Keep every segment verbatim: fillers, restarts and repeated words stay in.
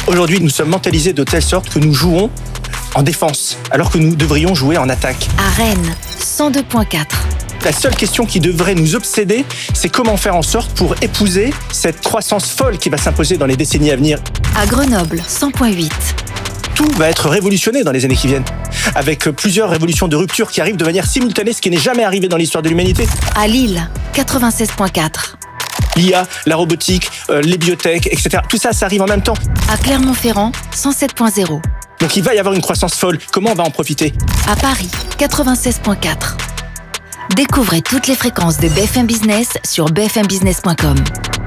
Aujourd'hui, nous sommes mentalisés de telle sorte que nous jouons en défense, alors que nous devrions jouer en attaque. À Rennes, cent deux virgule quatre. La seule question qui devrait nous obséder, c'est comment faire en sorte pour épouser cette croissance folle qui va s'imposer dans les décennies à venir. À Grenoble, cent virgule huit. Tout va être révolutionné dans les années qui viennent, avec plusieurs révolutions de rupture qui arrivent de manière simultanée, ce qui n'est jamais arrivé dans l'histoire de l'humanité. À Lille, quatre-vingt-seize virgule quatre. L'I A, la robotique, euh, les biotech, et cetera. Tout ça, ça arrive en même temps. À Clermont-Ferrand, cent sept virgule zéro. Donc il va y avoir une croissance folle. Comment on va en profiter ? À Paris, quatre-vingt-seize virgule quatre. Découvrez toutes les fréquences de B F M Business sur b f m business point com.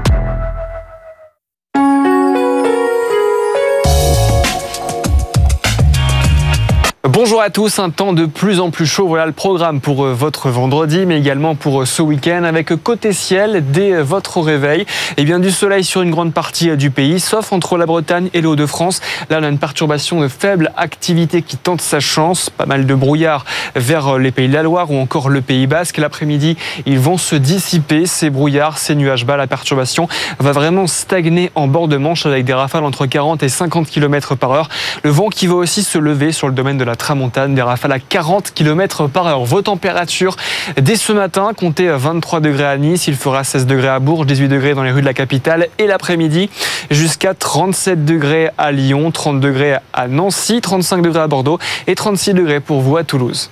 Bonjour à tous, un temps de plus en plus chaud, voilà le programme pour votre vendredi, mais également pour ce week-end, avec côté ciel, dès votre réveil, et bien du soleil sur une grande partie du pays, sauf entre la Bretagne et les Hauts-de-France. Là, on a une perturbation de faible activité qui tente sa chance, pas mal de brouillard vers les Pays de la Loire ou encore le Pays Basque. L'après-midi, ils vont se dissiper, ces brouillards, ces nuages bas. La perturbation va vraiment stagner en bord de Manche avec des rafales entre quarante et cinquante kilomètres par heure. Le vent qui va aussi se lever sur le domaine de la tramontane, des rafales à quarante kilomètres par heure. Vos températures, dès ce matin, comptez vingt-trois degrés à Nice, il fera seize degrés à Bourges, dix-huit degrés dans les rues de la capitale, et l'après-midi, jusqu'à trente-sept degrés à Lyon, trente degrés à Nancy, trente-cinq degrés à Bordeaux et trente-six degrés pour vous à Toulouse.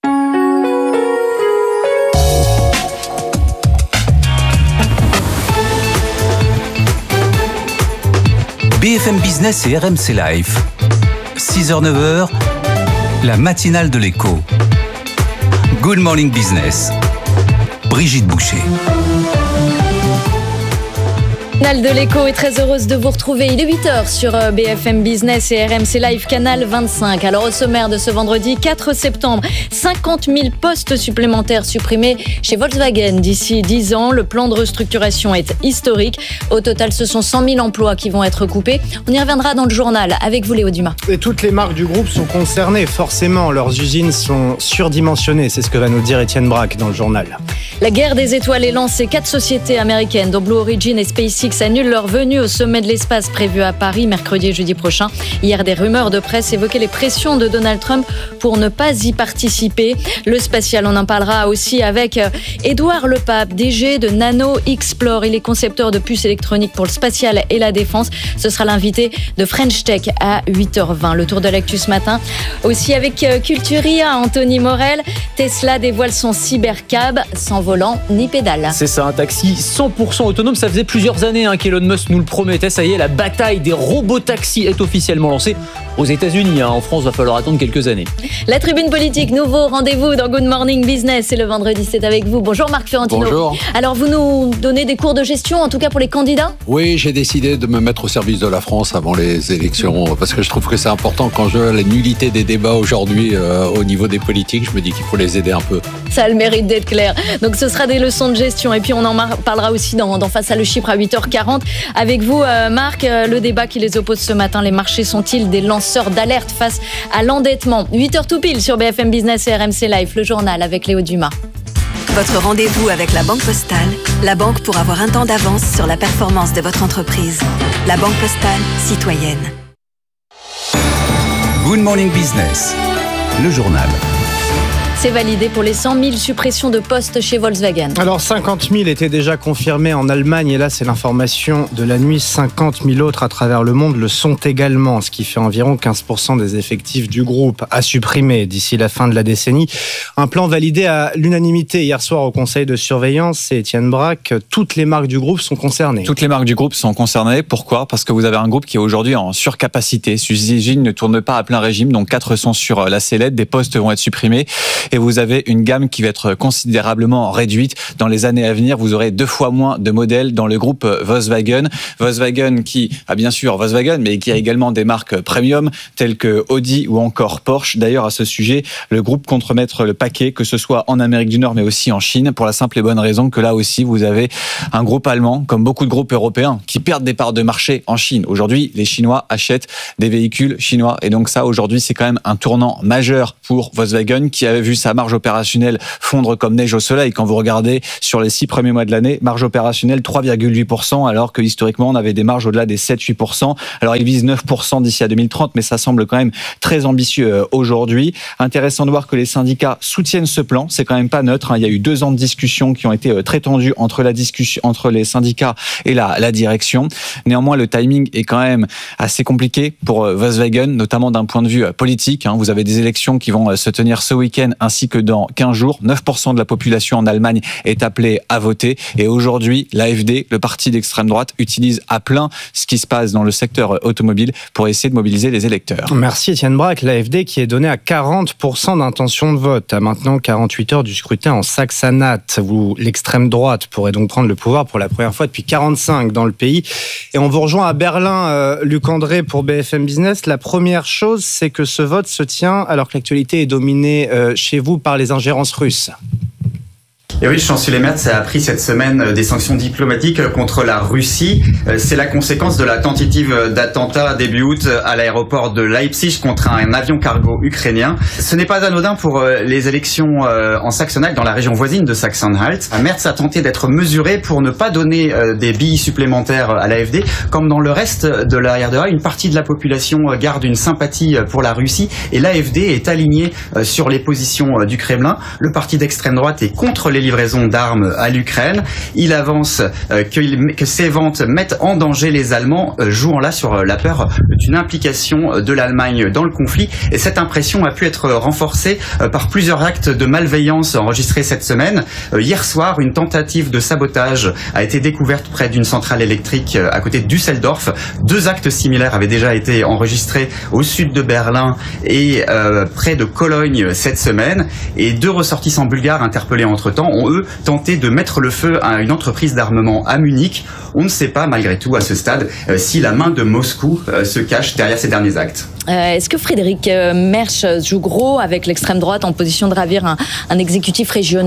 B F M Business et R M C Live. six heures neuf heures, la matinale de l'écho. Good Morning Business. Brigitte Boucher. Canal de l'écho est très heureuse de vous retrouver. Il est huit heures sur B F M Business et R M C Live, canal vingt-cinq. Alors au sommaire de ce vendredi quatre septembre, cinquante mille postes supplémentaires supprimés chez Volkswagen d'ici dix ans. Le plan de restructuration est historique. Au total, ce sont cent mille emplois qui vont être coupés. On y reviendra dans le journal avec vous, Léo Dumas. Et toutes les marques du groupe sont concernées. Forcément, leurs usines sont surdimensionnées. C'est ce que va nous dire Étienne Braque dans le journal. La guerre des étoiles est lancée. Quatre sociétés américaines, dont Blue Origin et SpaceX, annulent leur venue au sommet de l'espace prévu à Paris mercredi et jeudi prochain. Hier, des rumeurs de presse évoquaient les pressions de Donald Trump pour ne pas y participer. Le spatial, on en parlera aussi avec Édouard Lepape, D G de Nano Explore. Il est concepteur de puces électroniques pour le spatial et la défense. Ce sera l'invité de French Tech à huit heures vingt. Le tour de l'actu ce matin. Aussi avec Culturia, Anthony Morel. Tesla dévoile son cybercab sans volant ni pédale. C'est ça, un taxi cent pour cent autonome. Ça faisait plusieurs années hein, qu'Elon Musk nous le promettait. Ça y est, la bataille des robotaxis est officiellement lancée aux États-Unis. Hein. En France, il va falloir attendre quelques années. La tribune politique, nouveau rendez-vous dans Good Morning Business. Et le vendredi, c'est avec vous. Bonjour Marc Ferrantino. Bonjour. Alors, vous nous donnez des cours de gestion, en tout cas pour les candidats ? Oui, j'ai décidé de me mettre au service de la France avant les élections parce que je trouve que c'est important. Quand je vois la nullité des débats aujourd'hui euh, au niveau des politiques, je me dis qu'il faut les aider un peu. Ça a le mérite d'être clair. Donc, ce sera des leçons de gestion. Et puis, on en parlera aussi dans, dans Face à le Chypre à huit heures quarante. Avec vous, euh, Marc, euh, le débat qui les oppose ce matin, les marchés sont-ils des lanceurs d'alerte face à l'endettement ? huit heures tout pile sur B F M Business et R M C Live, le journal avec Léo Dumas. Votre rendez-vous avec la Banque Postale, la banque pour avoir un temps d'avance sur la performance de votre entreprise. La Banque Postale, citoyenne. Good Morning Business, le journal. C'est validé pour les cent mille suppressions de postes chez Volkswagen. Alors cinquante mille étaient déjà confirmés en Allemagne et là c'est l'information de la nuit. cinquante mille autres à travers le monde le sont également, ce qui fait environ quinze pour cent des effectifs du groupe à supprimer d'ici la fin de la décennie. Un plan validé à l'unanimité hier soir au conseil de surveillance. Et Étienne Braque, toutes les marques du groupe sont concernées. Toutes les marques du groupe sont concernées. Pourquoi ? Parce que vous avez un groupe qui est aujourd'hui en surcapacité. Ces usines ne tournent pas à plein régime, donc quatre sont sur la sellette, des postes vont être supprimés. Et vous avez une gamme qui va être considérablement réduite. Dans les années à venir, vous aurez deux fois moins de modèles dans le groupe Volkswagen. Volkswagen qui a bien sûr Volkswagen, mais qui a également des marques premium telles que Audi ou encore Porsche. D'ailleurs, à ce sujet, le groupe compte remettre le paquet, que ce soit en Amérique du Nord, mais aussi en Chine, pour la simple et bonne raison que là aussi, vous avez un groupe allemand, comme beaucoup de groupes européens, qui perdent des parts de marché en Chine. Aujourd'hui, les Chinois achètent des véhicules chinois. Et donc ça, aujourd'hui, c'est quand même un tournant majeur pour Volkswagen, qui avait vu sa marge opérationnelle fondre comme neige au soleil. Quand vous regardez sur les six premiers mois de l'année, marge opérationnelle trois virgule huit pour cent, alors que historiquement on avait des marges au-delà des sept à huit pour cent. Alors il vise neuf pour cent d'ici à deux mille trente, mais ça semble quand même très ambitieux aujourd'hui. Intéressant de voir que les syndicats soutiennent ce plan. C'est quand même pas neutre. Il y a eu deux ans de discussions qui ont été très tendues entre la discussion, entre les syndicats et la, la direction. Néanmoins, le timing est quand même assez compliqué pour Volkswagen, notamment d'un point de vue politique. Vous avez des élections qui vont se tenir ce week-end ainsi que dans quinze jours. neuf pour cent de la population en Allemagne est appelée à voter. Et aujourd'hui, l'A F D, le parti d'extrême droite, utilise à plein ce qui se passe dans le secteur automobile pour essayer de mobiliser les électeurs. Merci Étienne Braque. L'A F D qui est donné à quarante pour cent d'intention de vote. À maintenant quarante-huit heures du scrutin en Saxe-Anhalt, où l'extrême droite pourrait donc prendre le pouvoir pour la première fois depuis quarante-cinq dans le pays. Et on vous rejoint à Berlin, euh, Luc André pour B F M Business. La première chose, c'est que ce vote se tient alors que l'actualité est dominée euh, chez vous par les ingérences russes. Et oui, le chancelier Merz a pris cette semaine des sanctions diplomatiques contre la Russie. C'est la conséquence de la tentative d'attentat début août à l'aéroport de Leipzig contre un avion cargo ukrainien. Ce n'est pas anodin pour les élections en Saxe-Anhalt, dans la région voisine de Saxe-Anhalt. Merz a tenté d'être mesuré pour ne pas donner des billes supplémentaires à l'A F D. Comme dans le reste de la R D A, une partie de la population garde une sympathie pour la Russie et l'A F D est alignée sur les positions du Kremlin. Le parti d'extrême droite est contre les livraison d'armes à l'Ukraine. Il avance euh, que, que ces ventes mettent en danger les Allemands, euh, jouant là sur la peur d'une implication de l'Allemagne dans le conflit. Et cette impression a pu être renforcée euh, par plusieurs actes de malveillance enregistrés cette semaine. Euh, hier soir, une tentative de sabotage a été découverte près d'une centrale électrique euh, à côté de Düsseldorf. Deux actes similaires avaient déjà été enregistrés au sud de Berlin et euh, près de Cologne cette semaine. Et deux ressortissants bulgares interpellés entre-temps ont, eux, tenté de mettre le feu à une entreprise d'armement à Munich. On ne sait pas, malgré tout, à ce stade, euh, si la main de Moscou euh, se cache derrière ces derniers actes. Euh, est-ce que Friedrich Merz joue gros avec l'extrême droite en position de ravir un, un exécutif régional ?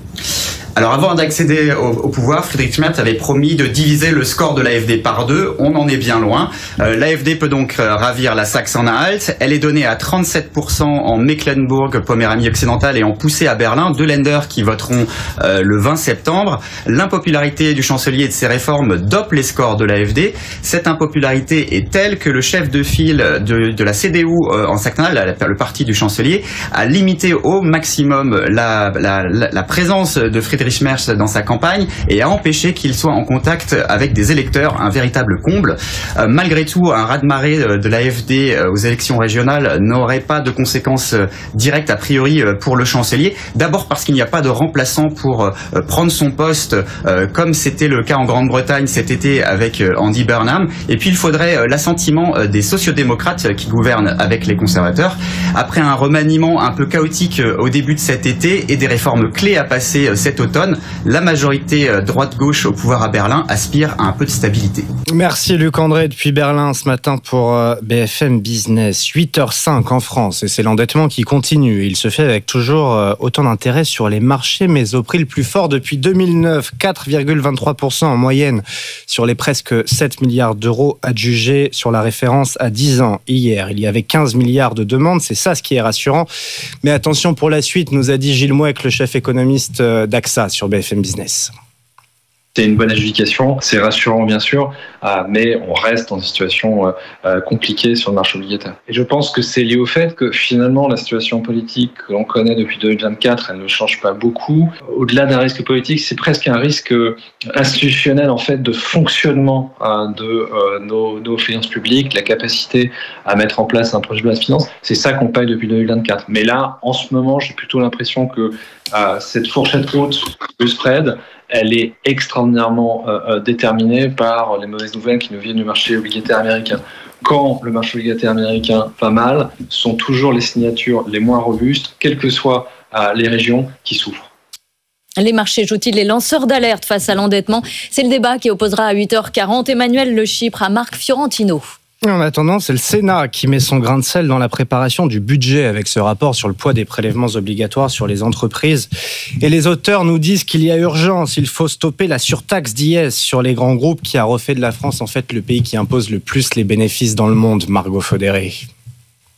Alors avant d'accéder au, au pouvoir, Friedrich Merz avait promis de diviser le score de l'A F D par deux. On en est bien loin. Euh, L'A F D peut donc euh, ravir la Saxe-Anhalt. Elle est donnée à trente-sept pour cent en Mecklembourg-Poméranie occidentale et en poussée à Berlin. Deux Länder qui voteront euh, le vingt septembre. L'impopularité du chancelier et de ses réformes dope les scores de l'A F D. Cette impopularité est telle que le chef de file de, de la C D U euh, en Saxe-Anhalt, le parti du chancelier, a limité au maximum la, la, la, la présence de Friedrich Merz dans sa campagne et a empêché qu'il soit en contact avec des électeurs, un véritable comble. Euh, malgré tout, un raz-de-marée de l'A F D aux élections régionales n'aurait pas de conséquences directes a priori pour le chancelier. D'abord parce qu'il n'y a pas de remplaçant pour euh, prendre son poste, euh, comme c'était le cas en Grande-Bretagne cet été avec euh, Andy Burnham. Et puis il faudrait euh, l'assentiment euh, des sociodémocrates qui gouvernent avec les conservateurs. Après un remaniement un peu chaotique euh, au début de cet été et des réformes clés à passer euh, cet automne, la majorité droite-gauche au pouvoir à Berlin aspire à un peu de stabilité. Merci Luc André depuis Berlin ce matin pour B F M Business. huit heures cinq en France et c'est l'endettement qui continue. Il se fait avec toujours autant d'intérêt sur les marchés mais au prix le plus fort depuis deux mille neuf, quatre virgule vingt-trois pour cent en moyenne sur les presque sept milliards d'euros adjugés sur la référence à dix ans. Hier, il y avait quinze milliards de demandes, c'est ça ce qui est rassurant. Mais attention pour la suite, nous a dit Gilles Mouek, le chef économiste d'A X A sur B F M Business. C'est une bonne adjudication, c'est rassurant bien sûr, euh, mais on reste dans une situation euh, compliquée sur le marché obligataire. Et je pense que c'est lié au fait que finalement la situation politique que l'on connaît depuis deux mille vingt-quatre, elle ne change pas beaucoup. Au-delà d'un risque politique, c'est presque un risque institutionnel en fait de fonctionnement euh, de euh, nos, nos finances publiques, la capacité à mettre en place un projet de loi de finances. C'est ça qu'on paye depuis deux mille vingt-quatre. Mais là, en ce moment, j'ai plutôt l'impression que euh, cette fourchette haute de spread, elle est extraordinairement euh, déterminée par les mauvaises nouvelles qui nous viennent du marché obligataire américain. Quand le marché obligataire américain va mal, ce sont toujours les signatures les moins robustes, quelles que soient euh, les régions qui souffrent. Les marchés jouent-ils les lanceurs d'alerte face à l'endettement ? C'est le débat qui opposera à huit heures quarante Emmanuel Le Chypre à Marc Fiorentino. En attendant, c'est le Sénat qui met son grain de sel dans la préparation du budget avec ce rapport sur le poids des prélèvements obligatoires sur les entreprises. Et les auteurs nous disent qu'il y a urgence, il faut stopper la surtaxe d'I S sur les grands groupes qui a refait de la France en fait le pays qui impose le plus les bénéfices dans le monde, Margot Faudéré.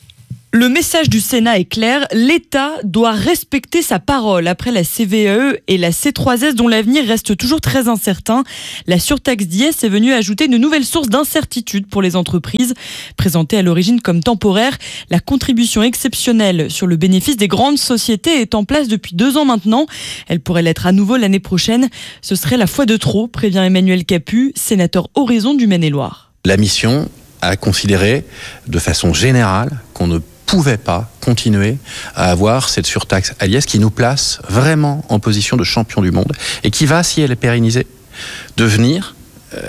Le message du Sénat est clair, l'État doit respecter sa parole. Après la C V A E et la C trois S dont l'avenir reste toujours très incertain, la surtaxe d'I S est venue ajouter une nouvelle source d'incertitude pour les entreprises. Présentée à l'origine comme temporaire, la contribution exceptionnelle sur le bénéfice des grandes sociétés est en place depuis deux ans maintenant. Elle pourrait l'être à nouveau l'année prochaine. Ce serait la fois de trop, prévient Emmanuel Capu, sénateur Horizon du Maine-et-Loire. La mission a considéré de façon générale qu'on ne pouvait pas continuer à avoir cette surtaxe à l'I S qui nous place vraiment en position de champion du monde et qui va, si elle est pérennisée, devenir euh,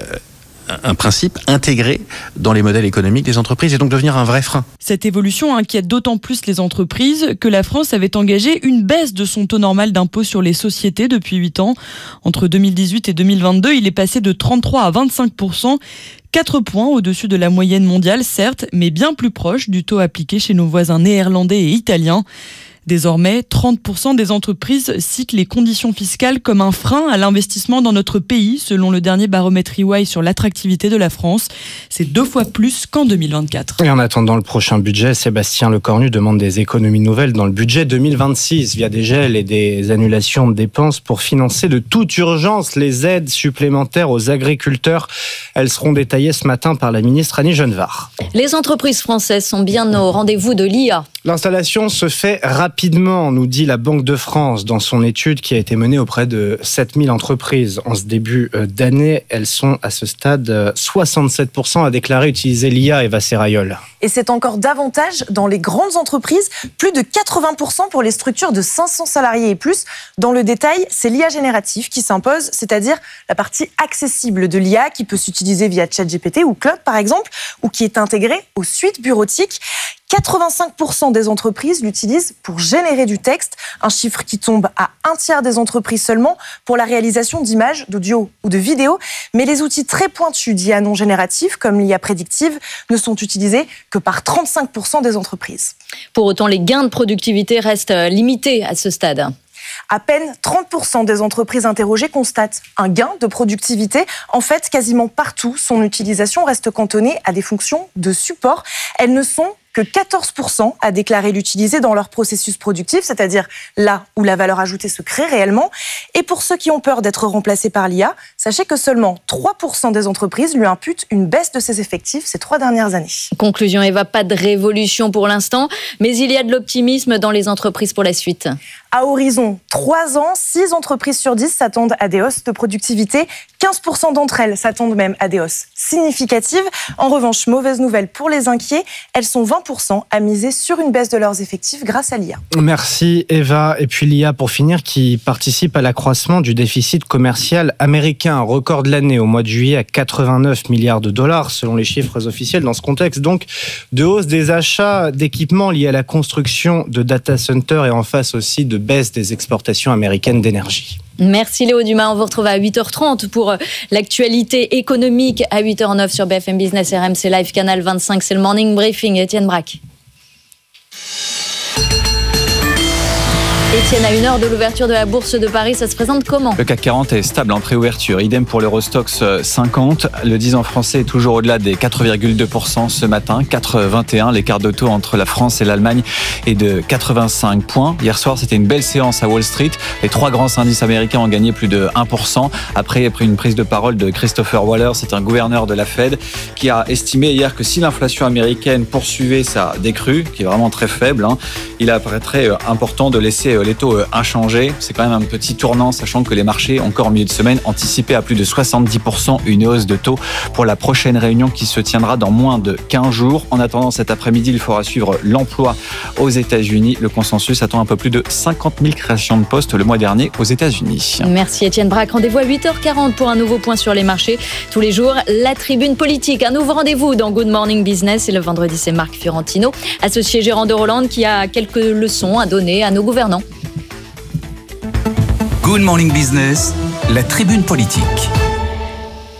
un principe intégré dans les modèles économiques des entreprises et donc devenir un vrai frein. Cette évolution inquiète d'autant plus les entreprises que la France avait engagé une baisse de son taux normal d'impôt sur les sociétés depuis huit ans. Entre deux mille dix-huit et deux mille vingt-deux, il est passé de trente-trois à vingt-cinq pour cent. quatre points au-dessus de la moyenne mondiale, certes, mais bien plus proche du taux appliqué chez nos voisins néerlandais et italiens. Désormais, trente pour cent des entreprises citent les conditions fiscales comme un frein à l'investissement dans notre pays, selon le dernier baromètre E Y sur l'attractivité de la France. C'est deux fois plus qu'en deux mille vingt-quatre. Et en attendant le prochain budget, Sébastien Lecornu demande des économies nouvelles dans le budget deux mille vingt-six via des gels et des annulations de dépenses pour financer de toute urgence les aides supplémentaires aux agriculteurs. Elles seront détaillées ce matin par la ministre Annie Genevard. Les entreprises françaises sont bien au rendez-vous de l'I A. L'installation se fait rapidement, nous dit la Banque de France dans son étude qui a été menée auprès de sept mille entreprises. En ce début d'année, elles sont à ce stade soixante-sept pour cent à déclarer utiliser l'I A, Eva Serrayol. Et c'est encore davantage dans les grandes entreprises, plus de quatre-vingts pour cent pour les structures de cinq cents salariés et plus. Dans le détail, c'est l'I A générative qui s'impose, c'est-à-dire la partie accessible de l'I A qui peut s'utiliser via ChatGPT ou Claude par exemple, ou qui est intégrée aux suites bureautiques. quatre-vingt-cinq pour cent des entreprises l'utilisent pour générer du texte, un chiffre qui tombe à un tiers des entreprises seulement pour la réalisation d'images, d'audio ou de vidéos. Mais les outils très pointus d'I A non génératifs, comme l'I A prédictive, ne sont utilisés que par trente-cinq pour cent des entreprises. Pour autant, les gains de productivité restent limités à ce stade. À peine trente pour cent des entreprises interrogées constatent un gain de productivité. En fait, quasiment partout, son utilisation reste cantonnée à des fonctions de support. Elles ne sont que quatorze pour cent à déclarer l'utiliser dans leur processus productif, c'est-à-dire là où la valeur ajoutée se crée réellement. Et pour ceux qui ont peur d'être remplacés par l'I A, sachez que seulement trois pour cent des entreprises lui imputent une baisse de ses effectifs ces trois dernières années. Conclusion, Eva, pas de révolution pour l'instant, mais il y a de l'optimisme dans les entreprises pour la suite. À horizon trois ans, six entreprises sur dix s'attendent à des hausses de productivité. quinze pour cent d'entre elles s'attendent même à des hausses significatives. En revanche, mauvaise nouvelle pour les inquiets, elles sont vingt pour cent à miser sur une baisse de leurs effectifs grâce à l'I A. Merci Eva. Et puis l'I A pour finir qui participe à l'accroissement du déficit commercial américain. Un record de l'année au mois de juillet à quatre-vingt-neuf milliards de dollars selon les chiffres officiels. Dans ce contexte donc de hausse des achats d'équipements liés à la construction de data centers et en face aussi de baisse des exportations américaines d'énergie. Merci Léo Dumas, on vous retrouve à huit heures trente pour l'actualité économique à huit heures neuf sur B F M Business R M C Live, canal vingt-cinq, c'est le Morning Briefing, Étienne Braque. Étienne, à une heure de l'ouverture de la Bourse de Paris, ça se présente comment ? Le C A C quarante est stable en préouverture. Idem pour l'Eurostoxx cinquante. Le dix ans français est toujours au-delà des quatre virgule deux pour cent ce matin. quatre virgule vingt et un. L'écart de taux entre la France et l'Allemagne est de quatre-vingt-cinq points. Hier soir, c'était une belle séance à Wall Street. Les trois grands indices américains ont gagné plus de un pour cent. Après, après une prise de parole de Christopher Waller, c'est un gouverneur de la Fed, qui a estimé hier que si l'inflation américaine poursuivait sa décrue, qui est vraiment très faible, hein, il apparaîtrait important de laisser les taux inchangés. C'est quand même un petit tournant, sachant que les marchés, encore en milieu de semaine, anticipaient à plus de soixante-dix pour cent une hausse de taux pour la prochaine réunion qui se tiendra dans moins de quinze jours. En attendant, cet après-midi, il faudra suivre l'emploi aux États-Unis. Le consensus attend un peu plus de cinquante mille créations de postes le mois dernier aux États-Unis. Merci Étienne Braque. Rendez-vous à huit heures quarante pour un nouveau point sur les marchés. Tous les jours, la tribune politique. Un nouveau rendez-vous dans Good Morning Business. Et le vendredi, c'est Marc Fiorentino, associé gérant de Roland, qui a quelques leçons à donner à nos gouvernants. Good Morning Business, la tribune politique.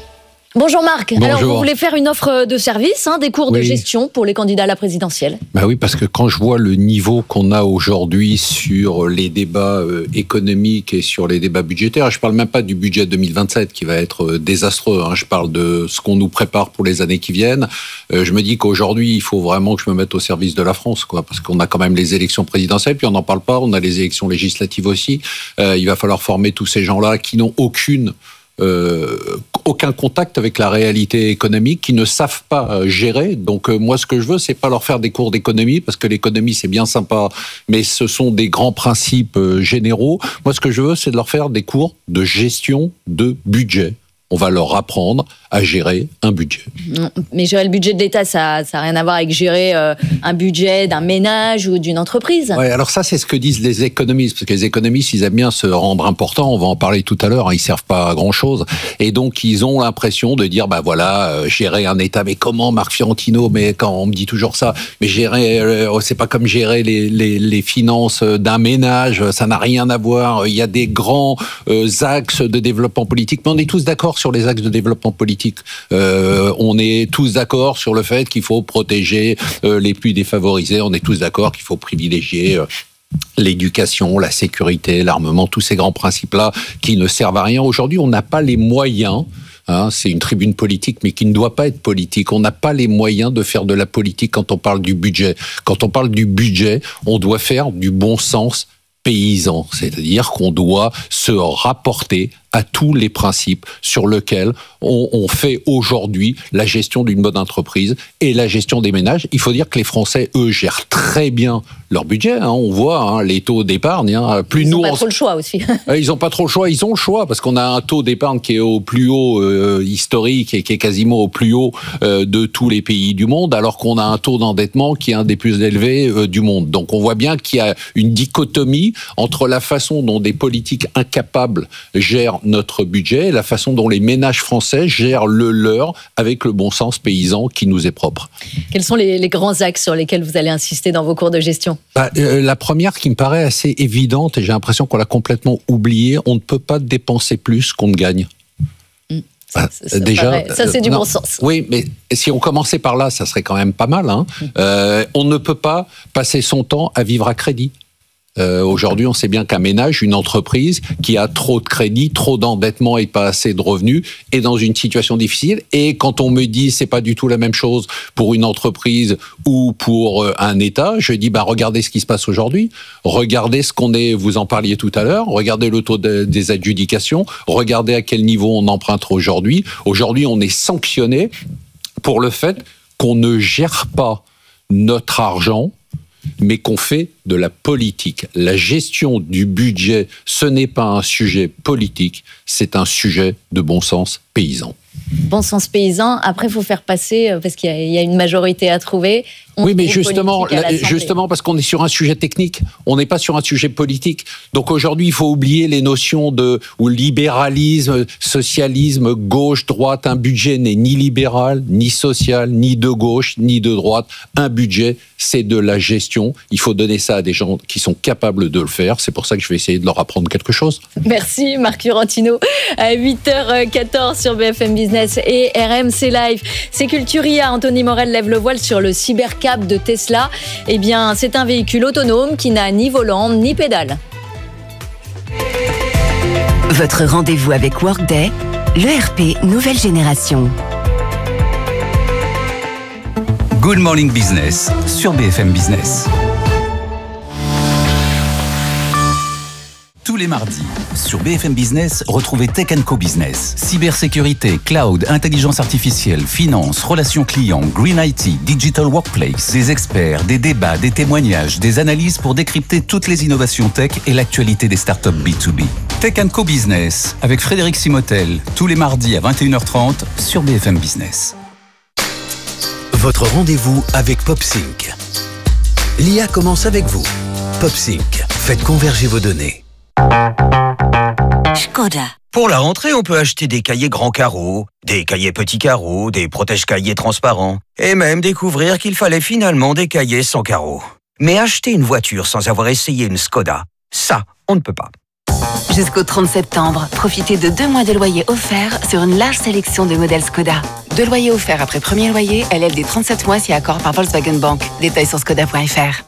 Bonjour Marc. Bonjour. Alors vous voulez faire une offre de service, hein, des cours oui. de gestion pour les candidats à la présidentielle. Bah oui, parce que quand je vois le niveau qu'on a aujourd'hui sur les débats euh, économiques et sur les débats budgétaires, je parle même pas du budget deux mille vingt-sept qui va être euh, désastreux, hein, je parle de ce qu'on nous prépare pour les années qui viennent. Euh, je me dis qu'aujourd'hui, il faut vraiment que je me mette au service de la France, quoi, parce qu'on a quand même les élections présidentielles, puis on n'en parle pas, on a les élections législatives aussi. Euh, il va falloir former tous ces gens-là qui n'ont aucune Euh, aucun contact avec la réalité économique, qui ne savent pas euh, gérer. Donc euh, moi, ce que je veux, c'est pas leur faire des cours d'économie, parce que l'économie, c'est bien sympa, mais ce sont des grands principes euh, généraux. Moi, ce que je veux, c'est de leur faire des cours de gestion de budget. On va leur apprendre à gérer un budget. Mais gérer le budget de l'État, ça n'a rien à voir avec gérer euh, un budget d'un ménage ou d'une entreprise. Ouais, alors ça, c'est ce que disent les économistes, parce que les économistes, ils aiment bien se rendre importants, on va en parler tout à l'heure, hein, ils servent pas à grand-chose, et donc ils ont l'impression de dire, bah voilà, euh, gérer un État, mais comment, Marc Fiorentino, mais quand on me dit toujours ça, mais gérer, euh, c'est pas comme gérer les, les, les finances d'un ménage, ça n'a rien à voir, il y a des grands euh, axes de développement politique, mais on est tous d'accord sur les axes de développement politique. Euh, on est tous d'accord sur le fait qu'il faut protéger euh, les plus défavorisés. On est tous d'accord qu'il faut privilégier euh, l'éducation, la sécurité, l'armement, tous ces grands principes-là qui ne servent à rien. Aujourd'hui, on n'a pas les moyens. Hein, c'est une tribune politique, mais qui ne doit pas être politique. On n'a pas les moyens de faire de la politique quand on parle du budget. Quand on parle du budget, on doit faire du bon sens paysan, c'est-à-dire qu'on doit se rapporter à tous les principes sur lesquels on, on fait aujourd'hui la gestion d'une bonne entreprise et la gestion des ménages. Il faut dire que les Français, eux, gèrent très bien leur budget. Hein. On voit hein, les taux d'épargne. Hein. Plus ils n'ont nous, pas on... trop le choix aussi. Ils n'ont pas trop le choix. Ils ont le choix parce qu'on a un taux d'épargne qui est au plus haut euh, historique et qui est quasiment au plus haut euh, de tous les pays du monde, alors qu'on a un taux d'endettement qui est un des plus élevés euh, du monde. Donc on voit bien qu'il y a une dichotomie entre la façon dont des politiques incapables gèrent notre budget et la façon dont les ménages français gèrent le leur avec le bon sens paysan qui nous est propre. Quels sont les, les grands axes sur lesquels vous allez insister dans vos cours de gestion ? bah, euh, La première qui me paraît assez évidente, et j'ai l'impression qu'on l'a complètement oubliée, on ne peut pas dépenser plus qu'on ne gagne. Mmh. Ça, ça, ça déjà, paraît, ça c'est du non, bon sens. Oui, mais si on commençait par là, ça serait quand même pas mal. Hein. Mmh. Euh, on ne peut pas passer son temps à vivre à crédit. Euh, aujourd'hui, on sait bien qu'un ménage, une entreprise qui a trop de crédit, trop d'endettement et pas assez de revenus est dans une situation difficile. Et quand on me dit c'est pas du tout la même chose pour une entreprise ou pour un État, je dis bah regardez ce qui se passe aujourd'hui, regardez ce qu'on est, vous en parliez tout à l'heure, regardez le taux de, des adjudications, regardez à quel niveau on emprunte aujourd'hui. Aujourd'hui, on est sanctionné pour le fait qu'on ne gère pas notre argent, mais qu'on fait de la politique. La gestion du budget, ce n'est pas un sujet politique, c'est un sujet de bon sens paysan. Bon sens paysan, après il faut faire passer, parce qu'il y a, il y a une majorité à trouver. On oui, mais justement, justement parce qu'on est sur un sujet technique, on n'est pas sur un sujet politique. Donc aujourd'hui, il faut oublier les notions de ou libéralisme, socialisme, gauche, droite. Un budget n'est ni libéral, ni social, ni de gauche, ni de droite. Un budget, c'est de la gestion. Il faut donner ça à des gens qui sont capables de le faire. C'est pour ça que je vais essayer de leur apprendre quelque chose. Merci Marc Fiorentino. À huit heures quatorze sur B F M Business et R M C Live. C'est Culturia. Anthony Morel lève le voile sur le cybercap de Tesla. Eh bien, c'est un véhicule autonome qui n'a ni volant ni pédale. Votre rendez-vous avec Workday, l'E R P nouvelle génération. Good Morning Business sur B F M Business. Tous les mardis, sur B F M Business, retrouvez Tech and Co Business. Cybersécurité, cloud, intelligence artificielle, finance, relations clients, green I T, digital workplace. Des experts, des débats, des témoignages, des analyses pour décrypter toutes les innovations tech et l'actualité des startups B deux B. Tech and Co Business, avec Frédéric Simotel, tous les mardis à vingt et une heures trente sur B F M Business. Votre rendez-vous avec PopSync. L'I A commence avec vous. PopSync, faites converger vos données. Skoda. Pour la rentrée, on peut acheter des cahiers grands carreaux, des cahiers petits carreaux, des protège-cahiers transparents, et même découvrir qu'il fallait finalement des cahiers sans carreaux. Mais acheter une voiture sans avoir essayé une Skoda, ça, on ne peut pas. Jusqu'au trente septembre, profitez de deux mois de loyer offerts sur une large sélection de modèles Skoda. Deux loyers offerts après premier loyer, L L D trente-sept mois si accord par Volkswagen Bank. Détails sur skoda point f r.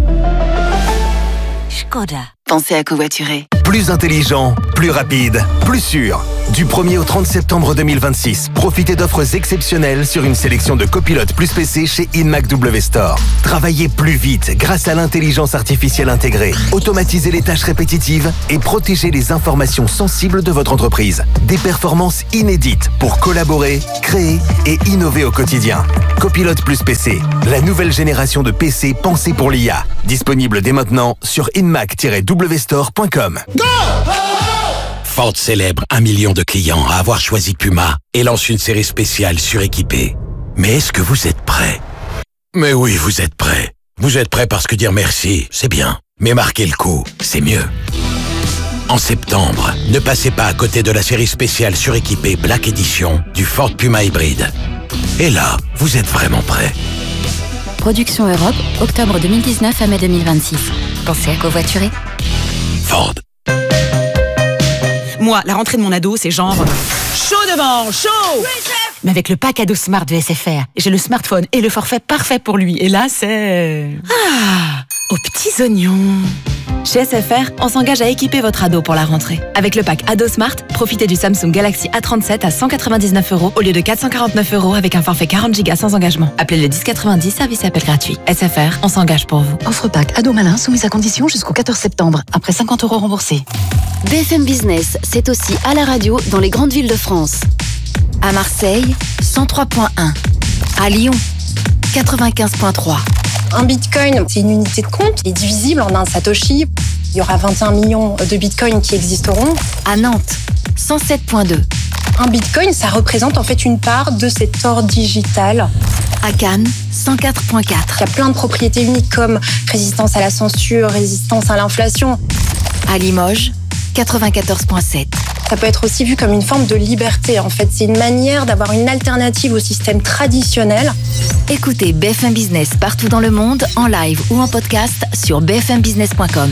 Skoda. Pensez à covoiturer. Plus intelligent, plus rapide, plus sûr. Du premier au trente septembre deux mille vingt-six, profitez d'offres exceptionnelles sur une sélection de copilotes plus P C chez Inmac W Store. Travaillez plus vite grâce à l'intelligence artificielle intégrée. Automatisez les tâches répétitives et protégez les informations sensibles de votre entreprise. Des performances inédites pour collaborer, créer et innover au quotidien. Copilote plus P C, la nouvelle génération de P C pensée pour l'I A. Disponible dès maintenant sur inmac tiret w store point com. Go! Ford célèbre un million de clients à avoir choisi Puma et lance une série spéciale suréquipée. Mais est-ce que vous êtes prêts? Mais oui, vous êtes prêts. Vous êtes prêts parce que dire merci, c'est bien. Mais marquer le coup, c'est mieux. En septembre, ne passez pas à côté de la série spéciale suréquipée Black Edition du Ford Puma hybride. Et là, vous êtes vraiment prêts. Production Europe, octobre deux mille dix-neuf à mai deux mille vingt-six. Pensez à covoiturer. Ford. Moi, la rentrée de mon ado, c'est genre chaud devant, chaud. Mais avec le pack ado Smart de S F R, j'ai le smartphone et le forfait parfait pour lui. Et là, c'est... Ah, aux petits oignons. Chez S F R, on s'engage à équiper votre ado pour la rentrée. Avec le pack Ado Smart, profitez du Samsung Galaxy A trente-sept à cent quatre-vingt-dix-neuf euros au lieu de quatre cent quarante-neuf euros avec un forfait quarante gigas sans engagement. Appelez le dix quatre-vingt-dix, service et appel gratuit. S F R, on s'engage pour vous. Offre pack Ado Malin soumise à condition jusqu'au quatorze septembre, après cinquante euros remboursés. B F M Business, c'est aussi à la radio dans les grandes villes de France. À Marseille, cent trois point un. À Lyon, quatre-vingt-quinze point trois. Un bitcoin, c'est une unité de compte, il est divisible en un satoshi. Il y aura vingt et un millions de bitcoins qui existeront. À Nantes, cent sept point deux. Un bitcoin, ça représente en fait une part de cet or digital. À Cannes, cent quatre point quatre. Il y a plein de propriétés uniques comme résistance à la censure, résistance à l'inflation. À Limoges, quatre-vingt-quatorze point sept. Ça peut être aussi vu comme une forme de liberté. En fait, c'est une manière d'avoir une alternative au système traditionnel. Écoutez B F M Business partout dans le monde, en live ou en podcast sur b f m business point com.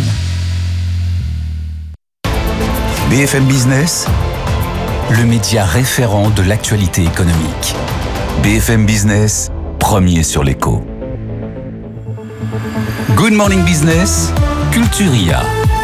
B F M Business, le média référent de l'actualité économique. B F M Business, premier sur l'écho. Good Morning Business, Culturia.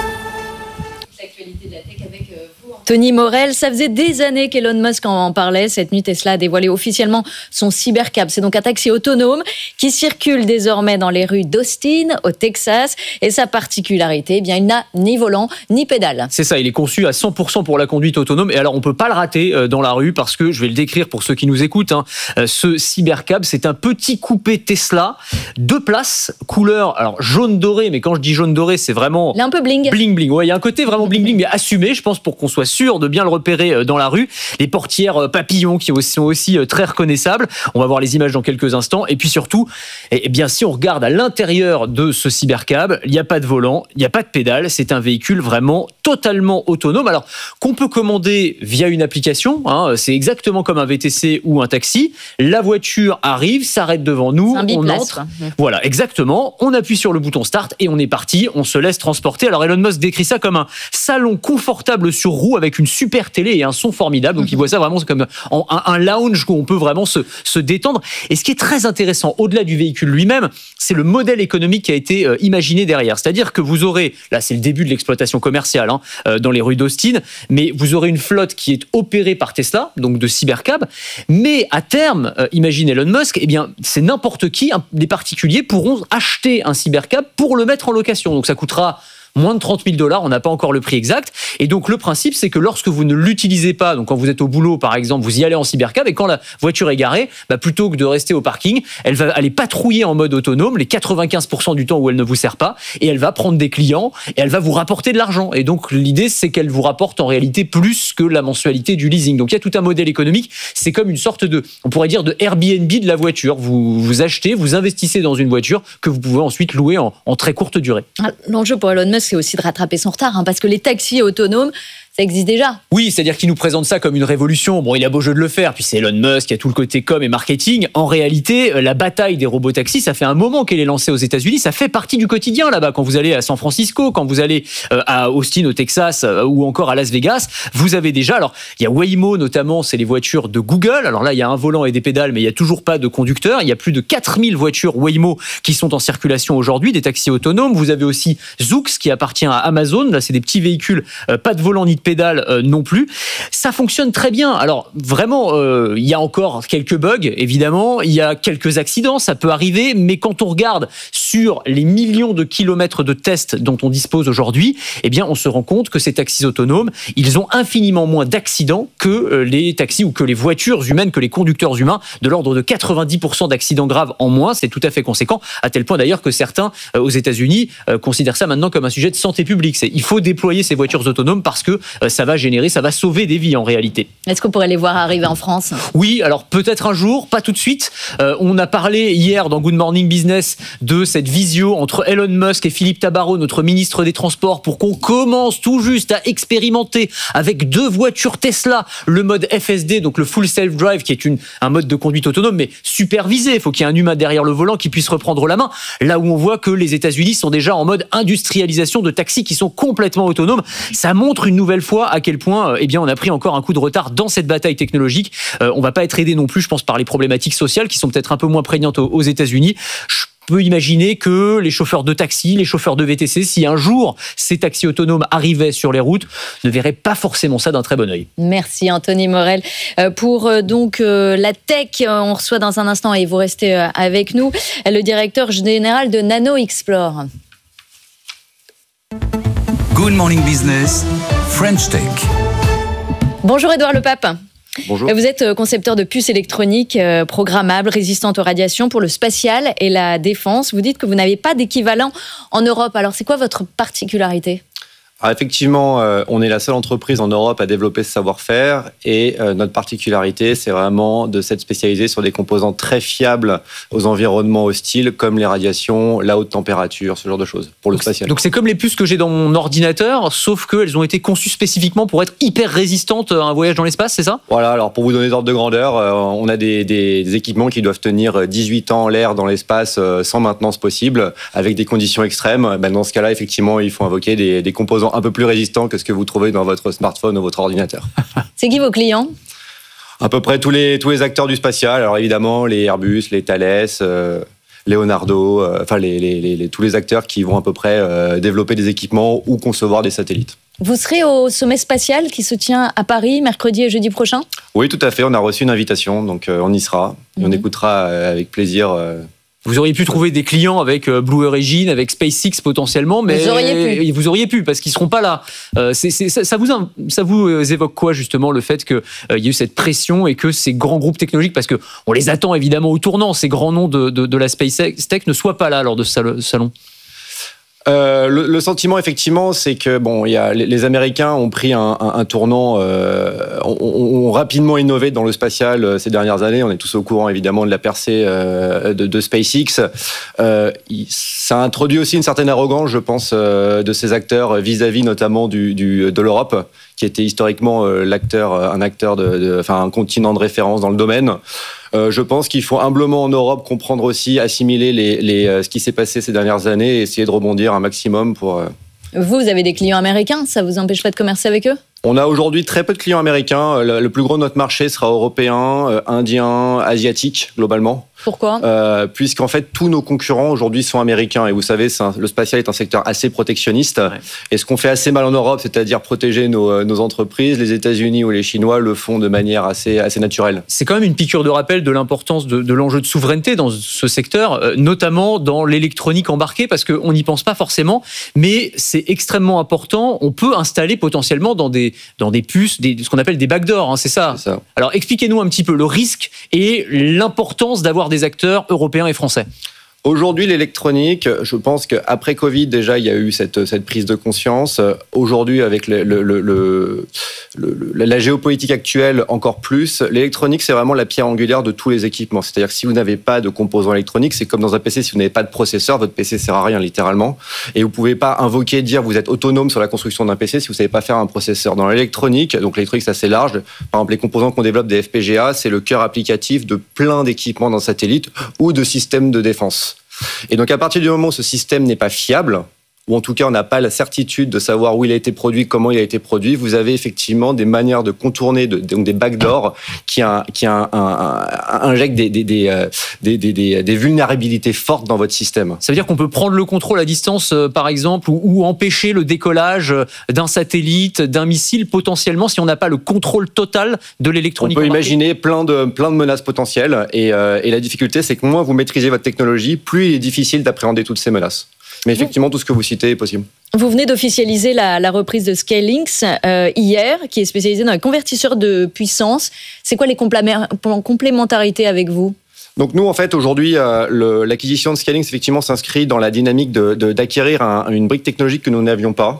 Tony Morel, ça faisait des années qu'Elon Musk en parlait. Cette nuit, Tesla a dévoilé officiellement son Cybercab. C'est donc un taxi autonome qui circule désormais dans les rues d'Austin, au Texas. Et sa particularité, eh bien, il n'a ni volant ni pédale. C'est ça, il est conçu à cent pour cent pour la conduite autonome. Et alors, on peut pas le rater dans la rue parce que, je vais le décrire pour ceux qui nous écoutent, hein, ce Cybercab, c'est un petit coupé Tesla, deux places, couleur alors jaune doré. Mais quand je dis jaune doré, c'est vraiment... Il est un peu bling. Bling bling, ouais, il y a un côté vraiment bling bling, mais assumé, je pense, pour qu'on soit sûr de bien le repérer dans la rue. Les portières papillons qui sont aussi très reconnaissables. On va voir les images dans quelques instants. Et puis surtout, eh bien, si on regarde à l'intérieur de ce Cybercab, il n'y a pas de volant, il n'y a pas de pédale. C'est un véhicule vraiment totalement autonome. Alors, qu'on peut commander via une application, hein, c'est exactement comme un V T C ou un taxi. La voiture arrive, s'arrête devant nous, on entre. Quoi. Voilà, exactement. On appuie sur le bouton Start et on est parti. On se laisse transporter. Alors, Elon Musk décrit ça comme un salon confortable sur roue avec une super télé et un son formidable. Donc, il voit ça vraiment comme un, un lounge où on peut vraiment se, se détendre. Et ce qui est très intéressant, au-delà du véhicule lui-même, c'est le modèle économique qui a été euh, imaginé derrière. C'est-à-dire que vous aurez, là, c'est le début de l'exploitation commerciale hein, euh, dans les rues d'Austin, mais vous aurez une flotte qui est opérée par Tesla, donc de Cybercab. Mais à terme, euh, imagine Elon Musk, eh bien, c'est n'importe qui, hein, des particuliers pourront acheter un Cybercab pour le mettre en location. Donc, ça coûtera moins de trente mille dollars, on n'a pas encore le prix exact. Et donc, le principe, c'est que lorsque vous ne l'utilisez pas, donc quand vous êtes au boulot, par exemple, vous y allez en Cybercab, et quand la voiture est garée, bah, plutôt que de rester au parking, elle va aller patrouiller en mode autonome les quatre-vingt-quinze pour cent du temps où elle ne vous sert pas, et elle va prendre des clients, et elle va vous rapporter de l'argent. Et donc, l'idée, c'est qu'elle vous rapporte en réalité plus que la mensualité du leasing. Donc, il y a tout un modèle économique. C'est comme une sorte de, on pourrait dire, de Airbnb de la voiture. Vous, vous achetez, vous investissez dans une voiture que vous pouvez ensuite louer en, en très courte durée. L'enjeu pour Elon Musk, c'est aussi de rattraper son retard, hein, parce que les taxis autonomes, Ça existe déjà. Oui, c'est-à-dire qu'il nous présente ça comme une révolution. Bon, il a beau jeu de le faire, puis c'est Elon Musk, il y a tout le côté com et marketing. En réalité, la bataille des robotaxis, ça fait un moment qu'elle est lancée aux États-Unis. Ça fait partie du quotidien là-bas. Quand vous allez à San Francisco, quand vous allez à Austin, au Texas, ou encore à Las Vegas, vous avez déjà. Alors, il y a Waymo notamment, c'est les voitures de Google. Alors là, il y a un volant et des pédales, mais il y a toujours pas de conducteur. Il y a plus de quatre mille voitures Waymo qui sont en circulation aujourd'hui, des taxis autonomes. Vous avez aussi Zoox qui appartient à Amazon. Là, c'est des petits véhicules, euh, pas de volant ni de pédale euh, non plus. Ça fonctionne très bien. Alors vraiment, euh, il y a encore quelques bugs, évidemment. Il y a quelques accidents, ça peut arriver. Mais quand on regarde sur les millions de kilomètres de tests dont on dispose aujourd'hui, eh bien, on se rend compte que ces taxis autonomes, ils ont infiniment moins d'accidents que euh, les taxis ou que les voitures humaines, que les conducteurs humains, de l'ordre de quatre-vingt-dix pour cent d'accidents graves en moins. C'est tout à fait conséquent, à tel point d'ailleurs que certains euh, aux États-Unis euh, considèrent ça maintenant comme un sujet de santé publique. C'est, il faut déployer ces voitures autonomes parce que euh, ça va générer, ça va sauver des vies en réalité. Est-ce qu'on pourrait les voir arriver en France ? Oui, alors peut-être un jour, pas tout de suite. Euh, on a parlé hier dans Good Morning Business de cette visio entre Elon Musk et Philippe Tabarot, notre ministre des Transports, pour qu'on commence tout juste à expérimenter avec deux voitures Tesla le mode F S D, donc le Full Self Drive, qui est une, un mode de conduite autonome, mais supervisé. Il faut qu'il y ait un humain derrière le volant qui puisse reprendre la main. Là où on voit que les États-Unis sont déjà en mode industrialisation de taxis qui sont complètement autonomes. Ça montre une nouvelle fois à quel point euh, eh bien, on a pris encore un coup de retard dans cette bataille technologique. Euh, on va pas être aidé non plus, je pense, par les problématiques sociales qui sont peut-être un peu moins prégnantes aux, aux États-Unis. Je peut imaginer que les chauffeurs de taxi, les chauffeurs de V T C, si un jour ces taxis autonomes arrivaient sur les routes, ne verraient pas forcément ça d'un très bon œil. Merci Anthony Morel. Pour donc la tech, on reçoit dans un instant, et vous restez avec nous, le directeur général de Nano Explore. Good Morning Business, French Tech. Bonjour Édouard Lepape. Bonjour. Vous êtes concepteur de puces électroniques programmables, résistantes aux radiations pour le spatial et la défense. Vous dites que vous n'avez pas d'équivalent en Europe. Alors, c'est quoi votre particularité ? Alors effectivement, euh, on est la seule entreprise en Europe à développer ce savoir-faire et euh, notre particularité, c'est vraiment de s'être spécialisé sur des composants très fiables aux environnements hostiles comme les radiations, la haute température, ce genre de choses pour le donc, spatial. Donc c'est comme les puces que j'ai dans mon ordinateur, sauf qu'elles ont été conçues spécifiquement pour être hyper résistantes à un voyage dans l'espace, c'est ça ? Voilà, alors pour vous donner des ordres de grandeur, euh, on a des, des, des équipements qui doivent tenir dix-huit ans en l'air dans l'espace euh, sans maintenance possible, avec des conditions extrêmes. Ben, dans ce cas-là, effectivement, il faut invoquer des, des composants un peu plus résistant que ce que vous trouvez dans votre smartphone ou votre ordinateur. C'est qui vos clients ? À peu près tous les, tous les acteurs du spatial. Alors évidemment, les Airbus, les Thales, euh, Leonardo, euh, enfin les, les, les, tous les acteurs qui vont à peu près euh, développer des équipements ou concevoir des satellites. Vous serez au sommet spatial qui se tient à Paris mercredi et jeudi prochain ? Oui, tout à fait. On a reçu une invitation, donc euh, on y sera. Et mm-hmm. On écoutera euh, avec plaisir... Euh, Vous auriez pu trouver des clients avec Blue Origin, avec SpaceX potentiellement, mais vous auriez pu, vous auriez pu parce qu'ils seront pas là. Euh, c'est, c'est, ça, ça vous ça vous évoque quoi justement le fait qu'il euh, y a eu cette pression et que ces grands groupes technologiques, parce que on les attend évidemment au tournant, ces grands noms de, de, de la SpaceX Tech ne soient pas là lors de ce salon? Euh, le, le sentiment, effectivement, c'est que bon, il y a, les, les Américains ont pris un, un, un tournant, euh, ont, ont rapidement innové dans le spatial euh, ces dernières années. On est tous au courant, évidemment, de la percée euh, de, de SpaceX. Euh, il, ça introduit aussi une certaine arrogance, je pense, euh, de ces acteurs vis-à-vis, notamment du, du, de l'Europe, qui était historiquement euh, l'acteur, un acteur de, de, enfin, un continent de référence dans le domaine. Euh, je pense qu'il faut humblement en Europe comprendre aussi, assimiler les, les, euh, ce qui s'est passé ces dernières années et essayer de rebondir un maximum pour... Euh... Vous, vous avez des clients américains, ça vous empêche pas de commercer avec eux ? On a aujourd'hui très peu de clients américains. Le, le plus gros de notre marché sera européen, euh, indien, asiatique, globalement. Pourquoi ? euh, Puisqu'en fait, tous nos concurrents aujourd'hui sont américains. Et vous savez, c'est un, le spatial est un secteur assez protectionniste. Ouais. Et ce qu'on fait assez mal en Europe, c'est-à-dire protéger nos, nos entreprises, les États-Unis ou les Chinois le font de manière assez, assez naturelle. C'est quand même une piqûre de rappel de l'importance de, de l'enjeu de souveraineté dans ce secteur, euh, notamment dans l'électronique embarquée, parce qu'on n'y pense pas forcément, mais c'est extrêmement important. On peut installer potentiellement dans des, dans des puces, des, ce qu'on appelle des backdoors, hein, c'est ça. C'est ça. Alors expliquez-nous un petit peu le risque et l'importance d'avoir des acteurs européens et français. Aujourd'hui, l'électronique, je pense qu'après Covid, déjà, il y a eu cette, cette prise de conscience. Aujourd'hui, avec le, le, le, le, le, la géopolitique actuelle, encore plus, l'électronique, c'est vraiment la pierre angulaire de tous les équipements. C'est-à-dire que si vous n'avez pas de composants électroniques, c'est comme dans un P C, si vous n'avez pas de processeur, votre P C sert à rien, littéralement. Et vous ne pouvez pas invoquer, dire vous êtes autonome sur la construction d'un P C si vous ne savez pas faire un processeur. Dans l'électronique, donc l'électronique, c'est assez large. Par exemple, les composants qu'on développe des F P G A, c'est le cœur applicatif de plein d'équipements dans satellite ou de systèmes de défense. Et donc à partir du moment où ce système n'est pas fiable, ou en tout cas on n'a pas la certitude de savoir où il a été produit, comment il a été produit, vous avez effectivement des manières de contourner, de, donc des backdoors qui, un, qui un, un, un, injectent des, des, des, des, des, des, des vulnérabilités fortes dans votre système. Ça veut dire qu'on peut prendre le contrôle à distance, euh, par exemple, ou, ou empêcher le décollage d'un satellite, d'un missile, potentiellement, si on n'a pas le contrôle total de l'électronique. On peut imaginer plein de, plein de menaces potentielles, et, euh, et la difficulté, c'est que moins vous maîtrisez votre technologie, plus il est difficile d'appréhender toutes ces menaces. Mais effectivement, tout ce que vous citez est possible. Vous venez d'officialiser la, la reprise de Scalinx euh, hier, qui est spécialisée dans les convertisseurs de puissance. C'est quoi les complé- complémentarités avec vous ? Donc nous, en fait, aujourd'hui, euh, le, l'acquisition de Scalinx, effectivement, s'inscrit dans la dynamique de, de, d'acquérir un, une brique technologique que nous n'avions pas.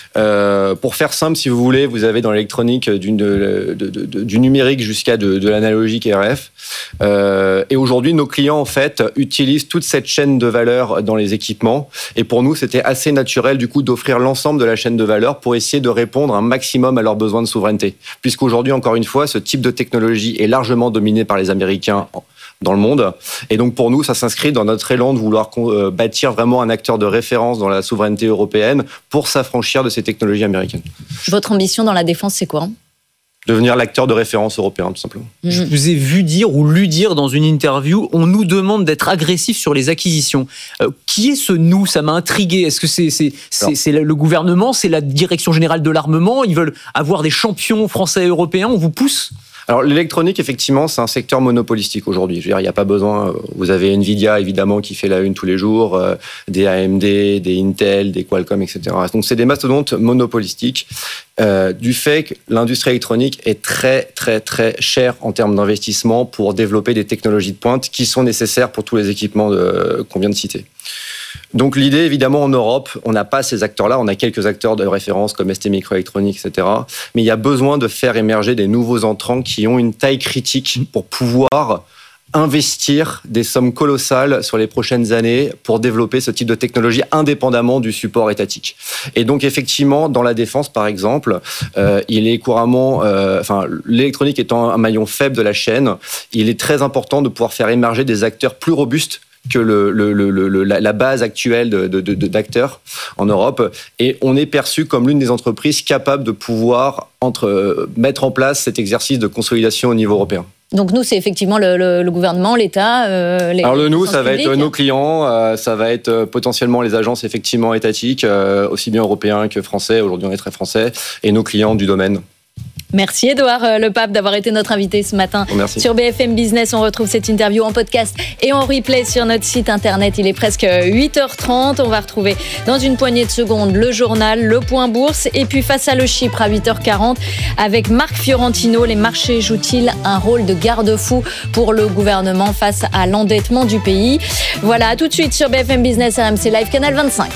Euh, pour faire simple, si vous voulez, vous avez dans l'électronique du, de, de, de, du numérique jusqu'à de, de l'analogique R F. Euh, et aujourd'hui, nos clients, en fait, utilisent toute cette chaîne de valeur dans les équipements. Et pour nous, c'était assez naturel, du coup, d'offrir l'ensemble de la chaîne de valeur pour essayer de répondre un maximum à leurs besoins de souveraineté. Puisqu'aujourd'hui, encore une fois, ce type de technologie est largement dominé par les Américains dans le monde. Et donc, pour nous, ça s'inscrit dans notre élan de vouloir euh, bâtir vraiment un acteur de référence dans la souveraineté européenne pour s'affranchir de ces technologies américaines. Votre ambition dans la défense, c'est quoi ? Devenir l'acteur de référence européen, tout simplement. Je vous ai vu dire ou lu dire dans une interview, on nous demande d'être agressif sur les acquisitions. Euh, qui est ce nous ? Ça m'a intrigué. Est-ce que c'est, c'est, c'est, c'est le gouvernement ? C'est la direction générale de l'armement ? Ils veulent avoir des champions français et européens ? On vous pousse ? Alors l'électronique, effectivement, c'est un secteur monopolistique aujourd'hui. Je veux dire, il n'y a pas besoin. Vous avez Nvidia, évidemment, qui fait la une tous les jours, euh, des A M D, des Intel, des Qualcomm, et cetera. Donc c'est des mastodontes monopolistiques euh, du fait que l'industrie électronique est très, très, très chère en termes d'investissement pour développer des technologies de pointe qui sont nécessaires pour tous les équipements de, qu'on vient de citer. Donc l'idée, évidemment, en Europe, on n'a pas ces acteurs-là, on a quelques acteurs de référence comme S T Microelectronics, et cetera. Mais il y a besoin de faire émerger des nouveaux entrants qui ont une taille critique pour pouvoir investir des sommes colossales sur les prochaines années pour développer ce type de technologie indépendamment du support étatique. Et donc effectivement, dans la défense, par exemple, euh, il est couramment, euh, enfin, l'électronique étant un maillon faible de la chaîne, il est très important de pouvoir faire émerger des acteurs plus robustes que le, le, le, le, la base actuelle de, de, de, d'acteurs en Europe. Et on est perçu comme l'une des entreprises capables de pouvoir entre, mettre en place cet exercice de consolidation au niveau européen. Donc nous, c'est effectivement le, le, le gouvernement, l'État, euh, les. Alors le nous, ça va publiques. être nos clients, euh, ça va être euh, potentiellement les agences effectivement étatiques, euh, aussi bien européens que français. Aujourd'hui, on est très français, et nos clients du domaine. Merci Édouard Le Pape d'avoir été notre invité ce matin. Merci. Sur B F M Business. On retrouve cette interview en podcast et en replay sur notre site internet. Il est presque huit heures trente. On va retrouver dans une poignée de secondes le journal, le point bourse et puis face à le Chypre à huit heures quarante avec Marc Fiorentino. Les marchés jouent-ils un rôle de garde-fou pour le gouvernement face à l'endettement du pays? Voilà, à tout de suite sur B F M Business, R M C Live, canal vingt-cinq.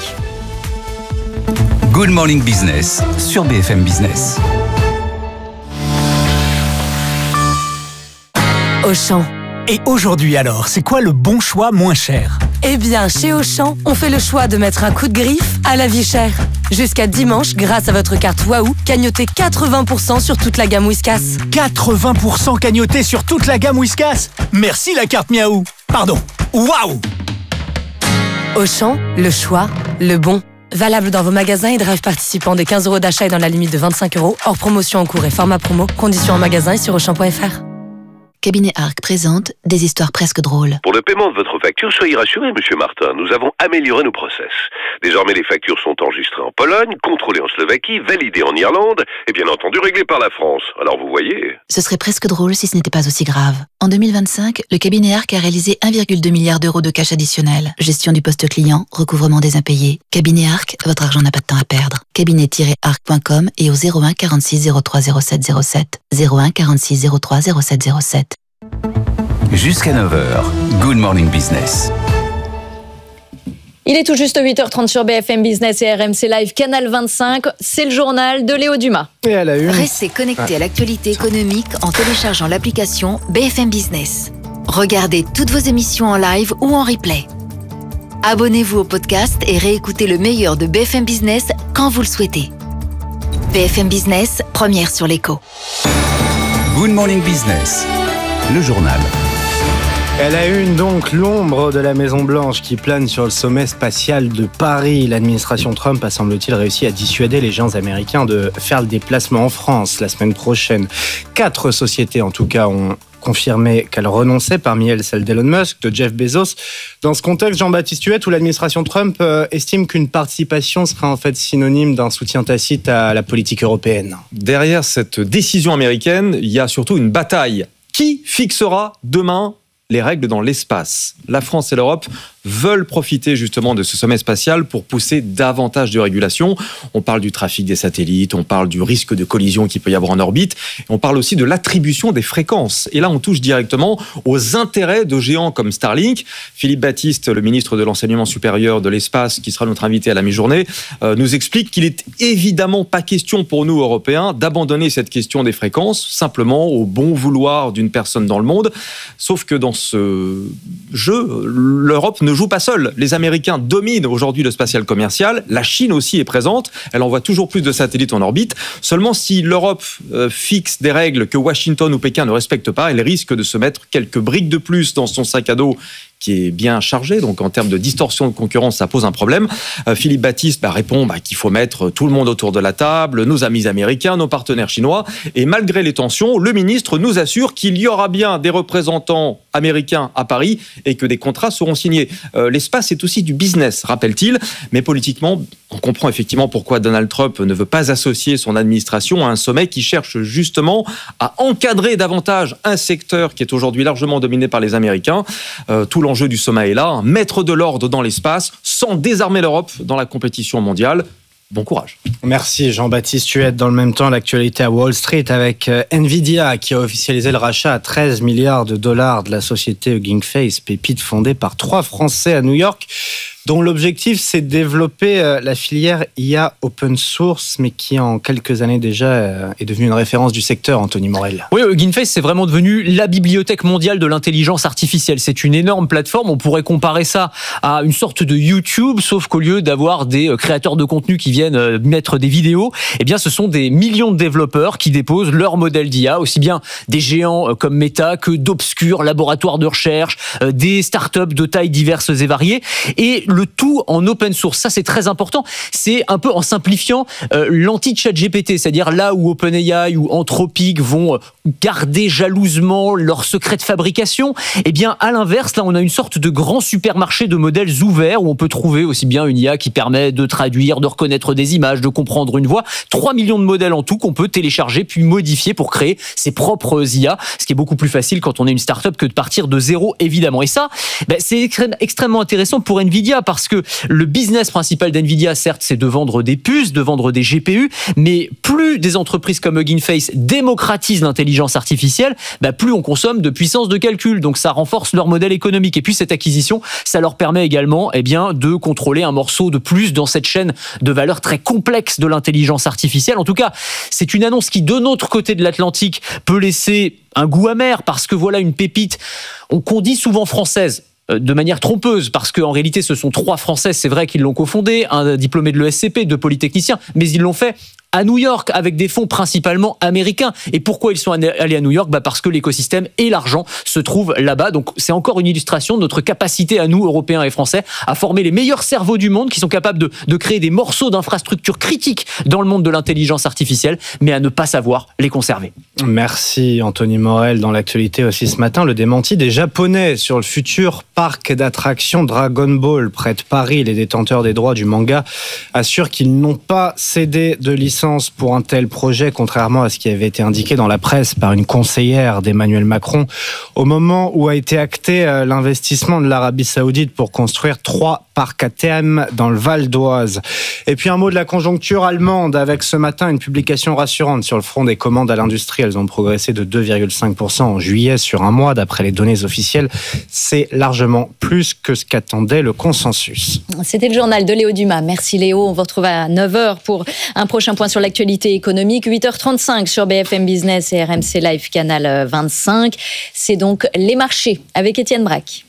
Good Morning Business sur B F M Business. Auchan. Et aujourd'hui alors, c'est quoi le bon choix moins cher ? Eh bien, chez Auchan, on fait le choix de mettre un coup de griffe à la vie chère. Jusqu'à dimanche, grâce à votre carte Waouh, cagnotez quatre-vingts pour cent sur toute la gamme Whiskas. quatre-vingts pour cent cagnoté sur toute la gamme Whiskas. Merci la carte Miaou. Pardon, Waouh. Auchan, le choix, le bon. Valable dans vos magasins et drive participants de quinze euros d'achat et dans la limite de vingt-cinq euros. Hors promotion en cours et format promo. Conditions en magasin et sur auchan point f r. Cabinet Arc présente des histoires presque drôles. Pour le paiement de votre facture, soyez rassuré, Monsieur Martin. Nous avons amélioré nos process. Désormais, les factures sont enregistrées en Pologne, contrôlées en Slovaquie, validées en Irlande et bien entendu réglées par la France. Alors vous voyez... Ce serait presque drôle si ce n'était pas aussi grave. En deux mille vingt-cinq, le cabinet Arc a réalisé un virgule deux milliard d'euros de cash additionnel. Gestion du poste client, recouvrement des impayés. Cabinet Arc, votre argent n'a pas de temps à perdre. cabinet tiret arc point com et au zéro un quarante-six zéro trois zéro sept zéro sept. zéro un quarante-six zéro trois zéro sept zéro sept. Jusqu'à neuf heures, Good Morning Business. Il est tout juste huit heures trente sur B F M Business et R M C Live, Canal vingt-cinq. C'est le journal de Léo Dumas. Et elle a eu... Restez connectés à l'actualité économique en téléchargeant l'application B F M Business. Regardez toutes vos émissions en live ou en replay. Abonnez-vous au podcast et réécoutez le meilleur de B F M Business quand vous le souhaitez. B F M Business, première sur l'écho. Good Morning Business, le journal. Elle a une donc l'ombre de la Maison-Blanche qui plane sur le sommet spatial de Paris. L'administration Trump a, semble-t-il, réussi à dissuader les géants américains de faire le déplacement en France la semaine prochaine. Quatre sociétés, en tout cas, ont confirmé qu'elles renonçaient, parmi elles celle d'Elon Musk, de Jeff Bezos. Dans ce contexte, Jean-Baptiste Huette, où l'administration Trump euh, estime qu'une participation serait en fait synonyme d'un soutien tacite à la politique européenne. Derrière cette décision américaine, il y a surtout une bataille. Qui fixera demain les règles dans l'espace? La France et l'Europe veulent profiter justement de ce sommet spatial pour pousser davantage de régulation. On parle du trafic des satellites, on parle du risque de collision qu'il peut y avoir en orbite, on parle aussi de l'attribution des fréquences. Et là, on touche directement aux intérêts de géants comme Starlink. Philippe Baptiste, le ministre de l'Enseignement supérieur de l'espace, qui sera notre invité à la mi-journée, euh, nous explique qu'il est évidemment pas question pour nous, Européens, d'abandonner cette question des fréquences, simplement au bon vouloir d'une personne dans le monde. Sauf que dans ce jeu, l'Europe ne joue pas seule. Les Américains dominent aujourd'hui le spatial commercial. La Chine aussi est présente. Elle envoie toujours plus de satellites en orbite. Seulement, si l'Europe euh, fixe des règles que Washington ou Pékin ne respectent pas, elle risque de se mettre quelques briques de plus dans son sac à dos qui est bien chargé, donc en termes de distorsion de concurrence, ça pose un problème. Euh, Philippe Baptiste bah, répond bah, qu'il faut mettre tout le monde autour de la table, nos amis américains, nos partenaires chinois, et malgré les tensions, le ministre nous assure qu'il y aura bien des représentants américains à Paris et que des contrats seront signés. Euh, l'espace est aussi du business, rappelle-t-il, mais politiquement, on comprend effectivement pourquoi Donald Trump ne veut pas associer son administration à un sommet qui cherche justement à encadrer davantage un secteur qui est aujourd'hui largement dominé par les Américains. Euh, tout l'enjeu du sommet est là, hein, mettre de l'ordre dans l'espace sans désarmer l'Europe dans la compétition mondiale. Bon courage. Merci Jean-Baptiste Huette. Dans le même temps, l'actualité à Wall Street avec Nvidia qui a officialisé le rachat à treize milliards de dollars de la société Hugging Face, pépite fondée par trois Français à New York, dont l'objectif c'est de développer la filière I A open source, mais qui en quelques années déjà est devenue une référence du secteur, Anthony Morel. Oui, Hugging Face, c'est vraiment devenu la bibliothèque mondiale de l'intelligence artificielle. C'est une énorme plateforme, on pourrait comparer ça à une sorte de YouTube, sauf qu'au lieu d'avoir des créateurs de contenu qui viennent mettre des vidéos, eh bien ce sont des millions de développeurs qui déposent leur modèle d'I A, aussi bien des géants comme Meta que d'obscurs laboratoires de recherche, des startups de tailles diverses et variées, et le tout en open source. Ça, c'est très important. C'est un peu en simplifiant euh, l'anti-ChatGPT, c'est-à-dire là où OpenAI ou Anthropic vont garder jalousement leurs secrets de fabrication, eh bien, à l'inverse, là, on a une sorte de grand supermarché de modèles ouverts où on peut trouver aussi bien une I A qui permet de traduire, de reconnaître des images, de comprendre une voix. trois millions de modèles en tout qu'on peut télécharger puis modifier pour créer ses propres I A, ce qui est beaucoup plus facile quand on est une start-up que de partir de zéro, évidemment. Et ça, ben, c'est extrêmement intéressant pour Nvidia parce que le business principal d'Nvidia, certes, c'est de vendre des puces, de vendre des G P U, mais plus des entreprises comme Hugging Face démocratisent l'intelligence artificielle, bah plus on consomme de puissance de calcul. Donc ça renforce leur modèle économique. Et puis cette acquisition, ça leur permet également eh bien, de contrôler un morceau de plus dans cette chaîne de valeur très complexe de l'intelligence artificielle. En tout cas, c'est une annonce qui, de notre côté de l'Atlantique, peut laisser un goût amer parce que voilà une pépite, qu'on dit souvent française, de manière trompeuse, parce qu'en réalité, ce sont trois Français, c'est vrai qu'ils l'ont cofondé, un diplômé de l'E S C P, deux polytechniciens, mais ils l'ont fait à New York, avec des fonds principalement américains. Et pourquoi ils sont allés à New York ? Bah parce que l'écosystème et l'argent se trouvent là-bas. Donc c'est encore une illustration de notre capacité à nous, Européens et Français, à former les meilleurs cerveaux du monde qui sont capables de, de créer des morceaux d'infrastructures critiques dans le monde de l'intelligence artificielle, mais à ne pas savoir les conserver. Merci Anthony Morel. Dans l'actualité aussi ce matin, le démenti des Japonais sur le futur parc d'attractions Dragon Ball près de Paris. Les détenteurs des droits du manga assurent qu'ils n'ont pas cédé de licence pour un tel projet, contrairement à ce qui avait été indiqué dans la presse par une conseillère d'Emmanuel Macron au moment où a été acté l'investissement de l'Arabie Saoudite pour construire trois Parc à Thème dans le Val d'Oise. Et puis un mot de la conjoncture allemande avec ce matin une publication rassurante sur le front des commandes à l'industrie. Elles ont progressé de deux virgule cinq pour cent en juillet sur un mois d'après les données officielles. C'est largement plus que ce qu'attendait le consensus. C'était le journal de Léo Dumas. Merci Léo. On vous retrouve à neuf heures pour un prochain point sur l'actualité économique. huit heures trente-cinq sur B F M Business et R M C Live Canal vingt-cinq. C'est donc les marchés avec Étienne Braque.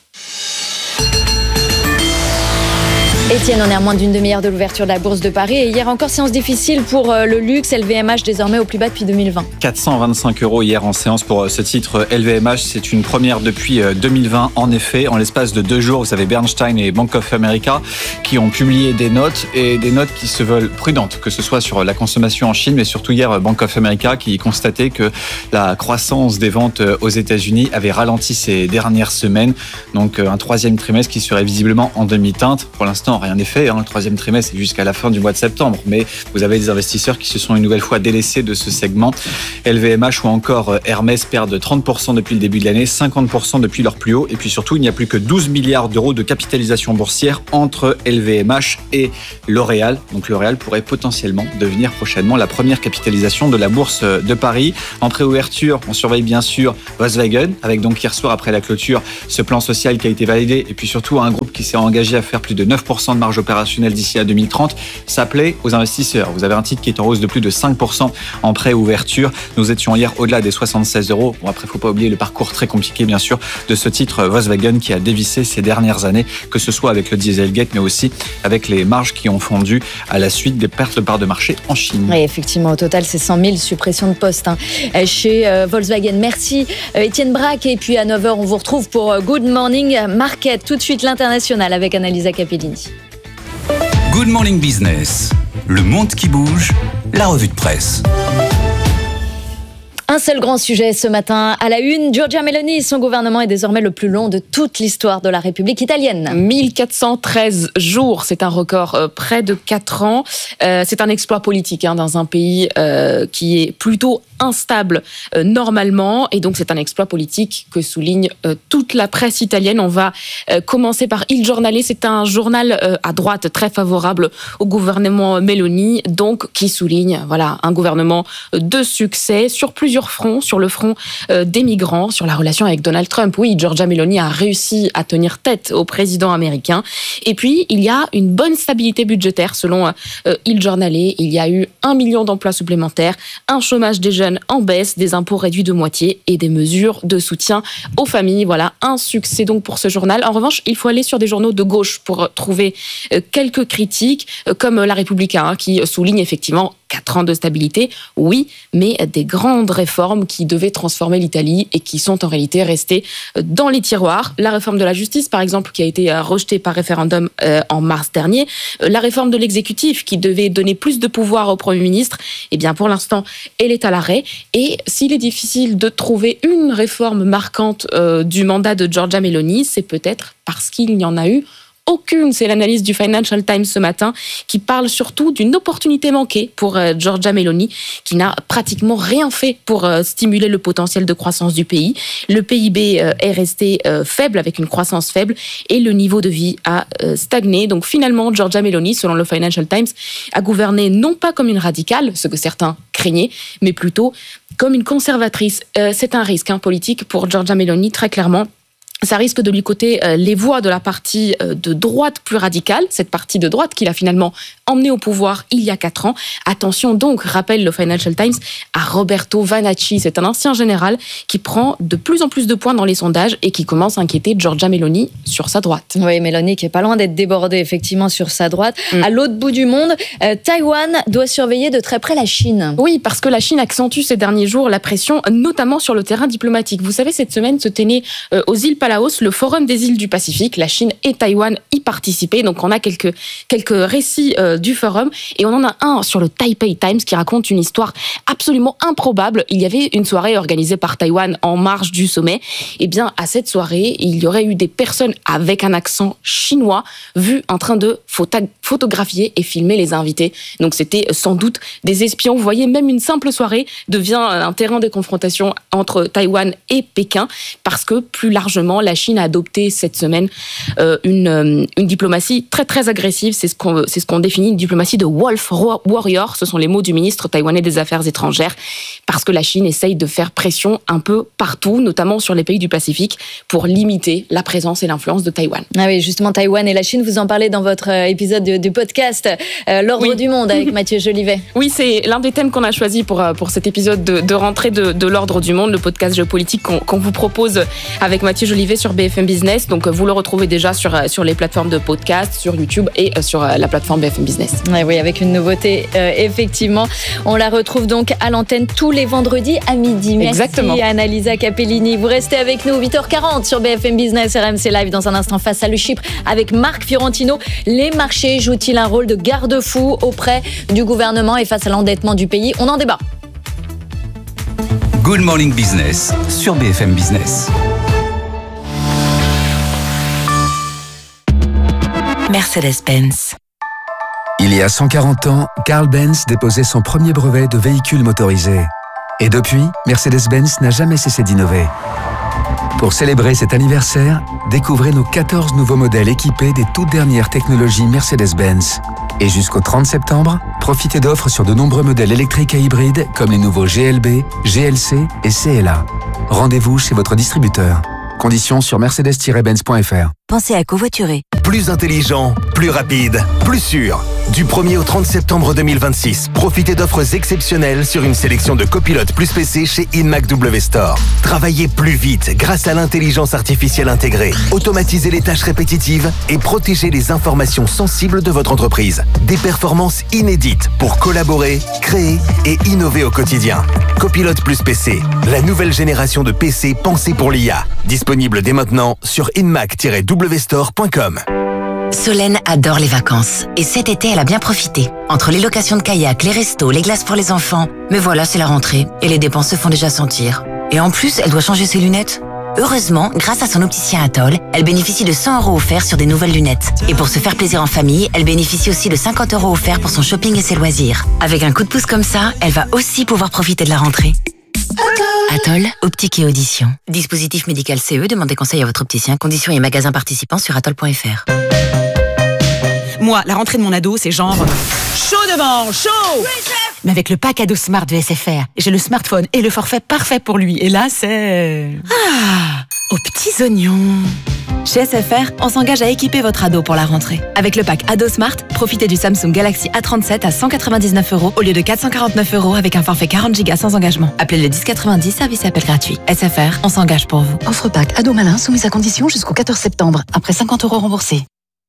Étienne, on est à moins d'une demi-heure de l'ouverture de la Bourse de Paris. Et hier encore, séance difficile pour le luxe. L V M H désormais au plus bas depuis deux mille vingt. quatre cent vingt-cinq euros hier en séance pour ce titre L V M H. C'est une première depuis deux mille vingt. En effet, en l'espace de deux jours, vous avez Bernstein et Bank of America qui ont publié des notes et des notes qui se veulent prudentes, que ce soit sur la consommation en Chine, mais surtout hier, Bank of America qui constatait que la croissance des ventes aux États-Unis avait ralenti ces dernières semaines. Donc un troisième trimestre qui serait visiblement en demi-teinte. Pour l'instant, rien n'est fait. Hein. Le troisième trimestre, c'est jusqu'à la fin du mois de septembre. Mais vous avez des investisseurs qui se sont une nouvelle fois délaissés de ce segment. L V M H ou encore Hermès perdent trente pour cent depuis le début de l'année, cinquante pour cent depuis leur plus haut. Et puis surtout, il n'y a plus que douze milliards d'euros de capitalisation boursière entre L V M H et L'Oréal. Donc L'Oréal pourrait potentiellement devenir prochainement la première capitalisation de la bourse de Paris. En préouverture, on surveille bien sûr Volkswagen, avec donc hier soir après la clôture ce plan social qui a été validé. Et puis surtout un groupe qui s'est engagé à faire plus de neuf pour cent de marge opérationnelle d'ici à deux mille trente. Ça plaît aux investisseurs. Vous avez un titre qui est en hausse de plus de cinq pour cent en préouverture. Nous étions hier au-delà des soixante-seize euros. Bon, après, il ne faut pas oublier le parcours très compliqué, bien sûr, de ce titre Volkswagen qui a dévissé ces dernières années, que ce soit avec le Dieselgate, mais aussi avec les marges qui ont fondu à la suite des pertes de parts de marché en Chine. Oui, effectivement, au total, c'est cent mille suppressions de postes hein, chez euh, Volkswagen. Merci euh, Étienne Braque. Et puis à neuf heures, on vous retrouve pour euh, Good Morning Market. Tout de suite, l'international avec Annalisa Capellini. Good Morning Business, le monde qui bouge, la revue de presse. Un seul grand sujet ce matin à la une. Giorgia Meloni, son gouvernement est désormais le plus long de toute l'histoire de la République italienne. mille quatre cent treize jours, c'est un record euh, près de quatre ans. Euh, c'est un exploit politique hein, dans un pays euh, qui est plutôt instable euh, normalement. Et donc c'est un exploit politique que souligne euh, toute la presse italienne. On va euh, commencer par Il Giornale. C'est un journal euh, à droite très favorable au gouvernement Meloni, donc qui souligne voilà, un gouvernement de succès sur plusieurs fronts, sur le front euh, des migrants, sur la relation avec Donald Trump. Oui, Giorgia Meloni a réussi à tenir tête au président américain. Et puis, il y a une bonne stabilité budgétaire selon euh, Il Giornale. Il y a eu un million d'emplois supplémentaires, un chômage des jeunes en baisse, des impôts réduits de moitié et des mesures de soutien aux familles. Voilà, un succès donc pour ce journal. En revanche, il faut aller sur des journaux de gauche pour trouver euh, quelques critiques, euh, comme La Repubblica, hein, qui souligne effectivement quatre ans de stabilité, oui, mais des grandes réformes qui devaient transformer l'Italie et qui sont en réalité restées dans les tiroirs. La réforme de la justice, par exemple, qui a été rejetée par référendum euh, en mars dernier. La réforme de l'exécutif, qui devait donner plus de pouvoir au Premier ministre, eh bien, pour l'instant, elle est à l'arrêt. Et s'il est difficile de trouver une réforme marquante euh, du mandat de Giorgia Meloni, c'est peut-être parce qu'il n'y en a eu aucune. C'est l'analyse du Financial Times ce matin qui parle surtout d'une opportunité manquée pour euh, Giorgia Meloni, qui n'a pratiquement rien fait pour euh, stimuler le potentiel de croissance du pays. Le P I B euh, est resté euh, faible, avec une croissance faible, et le niveau de vie a euh, stagné. Donc finalement, Giorgia Meloni, selon le Financial Times, a gouverné non pas comme une radicale, ce que certains craignaient, mais plutôt comme une conservatrice. Euh, c'est un risque hein, politique pour Giorgia Meloni, très clairement. Ça risque de lui coûter euh, les voix de la partie euh, de droite plus radicale, cette partie de droite qu'il a finalement emmenée au pouvoir il y a quatre ans. Attention donc, rappelle le Financial Times, à Roberto Vanacci. C'est un ancien général qui prend de plus en plus de points dans les sondages et qui commence à inquiéter Giorgia Meloni sur sa droite. Oui, Meloni qui est pas loin d'être débordée effectivement sur sa droite. Mm. À l'autre bout du monde, euh, Taïwan doit surveiller de très près la Chine. Oui, parce que la Chine accentue ces derniers jours la pression, notamment sur le terrain diplomatique. Vous savez, cette semaine se tenait euh, aux îles Palaos, le Forum des îles du Pacifique. La Chine et Taïwan y participaient. Donc on a quelques, quelques récits euh, du forum. Et on en a un sur le Taipei Times qui raconte une histoire absolument improbable. Il y avait une soirée organisée par Taïwan en marge du sommet. Et bien, à cette soirée, il y aurait eu des personnes avec un accent chinois vues en train de photo- photographier et filmer les invités. Donc c'était sans doute des espions. Vous voyez, même une simple soirée devient un terrain de confrontation entre Taïwan et Pékin parce que plus largement, notamment, la Chine a adopté cette semaine euh, une, une diplomatie très très agressive. C'est ce qu'on c'est ce qu'on définit une diplomatie de wolf warrior. Ce sont les mots du ministre taïwanais des Affaires étrangères, parce que la Chine essaye de faire pression un peu partout, notamment sur les pays du Pacifique, pour limiter la présence et l'influence de Taïwan. Ah oui, justement, Taïwan et la Chine, vous en parlez dans votre épisode du, du podcast euh, L'Ordre oui. du Monde avec Mathieu Jolivet. Oui, c'est l'un des thèmes qu'on a choisi pour, pour cet épisode de, de rentrée de, de L'Ordre du Monde, le podcast géopolitique qu'on, qu'on vous propose avec Mathieu Jolivet sur B F M Business. Donc, vous le retrouvez déjà sur, sur les plateformes de podcast, sur YouTube et sur la plateforme B F M Business. Ouais, oui, avec une nouveauté, euh, effectivement. On la retrouve donc à l'antenne tous les vendredis à midi. Merci Exactement. Annalisa Capellini. Vous restez avec nous, huit heures quarante sur B F M Business, R M C Live. Dans un instant, face à le Chypre avec Marc Fiorentino. Les marchés jouent-ils un rôle de garde-fou auprès du gouvernement et face à l'endettement du pays? On en débat. Good Morning Business sur B F M Business. Mercedes-Benz. Il y a cent quarante ans, Carl Benz déposait son premier brevet de véhicule motorisé. Et depuis, Mercedes-Benz n'a jamais cessé d'innover. Pour célébrer cet anniversaire, découvrez nos quatorze nouveaux modèles équipés des toutes dernières technologies Mercedes-Benz. Et jusqu'au trente septembre, profitez d'offres sur de nombreux modèles électriques et hybrides comme les nouveaux G L B, G L C et C L A. Rendez-vous chez votre distributeur. Conditions sur mercedes tiret benz point f r. Pensez à covoiturer. Plus intelligent, plus rapide, plus sûr. Du premier au trente septembre deux mille vingt-six, profitez d'offres exceptionnelles sur une sélection de copilotes plus P C chez Inmac W Store. Travaillez plus vite grâce à l'intelligence artificielle intégrée. Automatisez les tâches répétitives et protégez les informations sensibles de votre entreprise. Des performances inédites pour collaborer, créer et innover au quotidien. Copilote plus P C, la nouvelle génération de P C pensée pour l'I A. Disponible dès maintenant sur inmac tiret w store point com. Solène adore les vacances. Et cet été, elle a bien profité. Entre les locations de kayak, les restos, les glaces pour les enfants. Mais voilà, c'est la rentrée. Et les dépenses se font déjà sentir. Et en plus, elle doit changer ses lunettes. Heureusement, grâce à son opticien Atoll, elle bénéficie de cent euros offerts sur des nouvelles lunettes. Et pour se faire plaisir en famille, elle bénéficie aussi de cinquante euros offerts pour son shopping et ses loisirs. Avec un coup de pouce comme ça, elle va aussi pouvoir profiter de la rentrée. Atoll, optique et audition. Dispositif médical C E, demandez conseil à votre opticien. Conditions et magasins participants sur atoll point f r. Moi, la rentrée de mon ado, c'est genre chaud devant, chaud. Mais avec le pack ado Smart de S F R, j'ai le smartphone et le forfait parfait pour lui. Et là, c'est... Ah, aux petits oignons. Chez S F R, on s'engage à équiper votre ado pour la rentrée. Avec le pack Ado Smart, profitez du Samsung Galaxy A trente-sept à cent quatre-vingt-dix-neuf euros au lieu de quatre cent quarante-neuf euros avec un forfait quarante gigas sans engagement. Appelez le dix quatre-vingt-dix, service et appel gratuit. S F R, on s'engage pour vous. Offre pack Ado Malin soumise à condition jusqu'au quatorze septembre, après cinquante euros remboursés.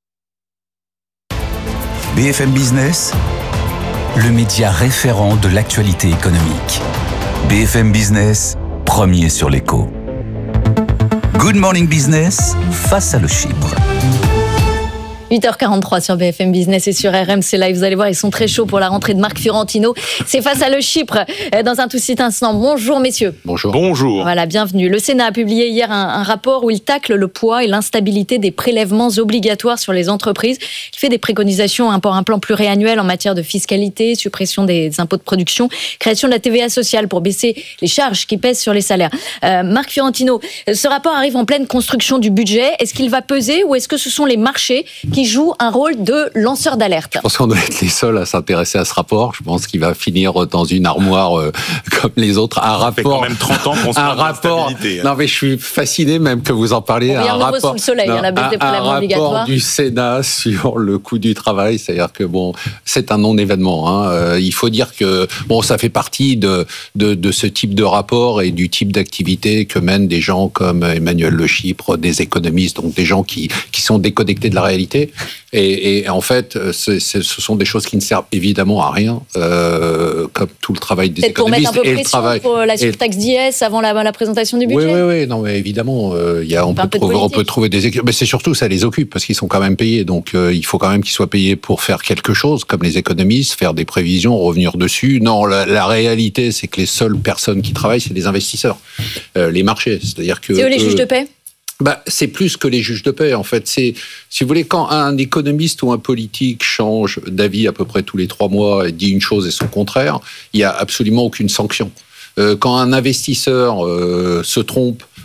B F M Business, le média référent de l'actualité économique. B F M Business, premier sur l'écho. Good Morning Business, face à le Chypre. huit heures quarante-trois sur B F M Business et sur R M C Live. Vous allez voir, ils sont très chauds pour la rentrée de Marc Fiorentino. C'est face à le Chypre dans un tout petit instant. Bonjour messieurs. Bonjour. Bonjour. Voilà, bienvenue. Le Sénat a publié hier un, un rapport où il tacle le poids et l'instabilité des prélèvements obligatoires sur les entreprises. Il fait des préconisations pour un plan pluriannuel en matière de fiscalité, suppression des impôts de production, création de la T V A sociale pour baisser les charges qui pèsent sur les salaires. Euh, Marc Fiorentino, ce rapport arrive en pleine construction du budget. Est-ce qu'il va peser ou est-ce que ce sont les marchés qui joue un rôle de lanceur d'alerte? Je pense qu'on doit être les seuls à s'intéresser à ce rapport. Je pense qu'il va finir dans une armoire euh, comme les autres. Un rapport. Ça fait quand même trente ans qu'on se un rapport. Hein. Non, mais je suis fasciné même que vous en parliez. On vient un de rapport. Sous le soleil, non, la baisse des prélèvements obligatoires. Un rapport du Sénat sur le coût du travail, c'est-à-dire que bon, c'est un non-événement. Hein. Euh, il faut dire que bon, ça fait partie de, de de ce type de rapport et du type d'activité que mènent des gens comme Emmanuel Le Chypre, des économistes, donc des gens qui qui sont déconnectés de la réalité. Et, et en fait, c'est, c'est, ce sont des choses qui ne servent évidemment à rien, euh, comme tout le travail des Peut-être économistes. Pour mettre un peu et pression le travail, pour la surtaxe d'I S avant la, la présentation du budget. Oui, oui, oui. Non, mais évidemment, euh, y a, on, peut trouver, on peut trouver des équipes. Mais c'est surtout, ça les occupe parce qu'ils sont quand même payés. Donc, euh, il faut quand même qu'ils soient payés pour faire quelque chose, comme les économistes, faire des prévisions, revenir dessus. Non, la, la réalité, c'est que les seules personnes qui travaillent, c'est les investisseurs, euh, les marchés. C'est-à-dire que. C'est eux les juges de paix? Bah, c'est plus que les juges de paix, en fait. C'est, si vous voulez, quand un économiste ou un politique change d'avis à peu près tous les trois mois et dit une chose et son contraire, il n'y a absolument aucune sanction. Euh, quand un investisseur euh, se trompe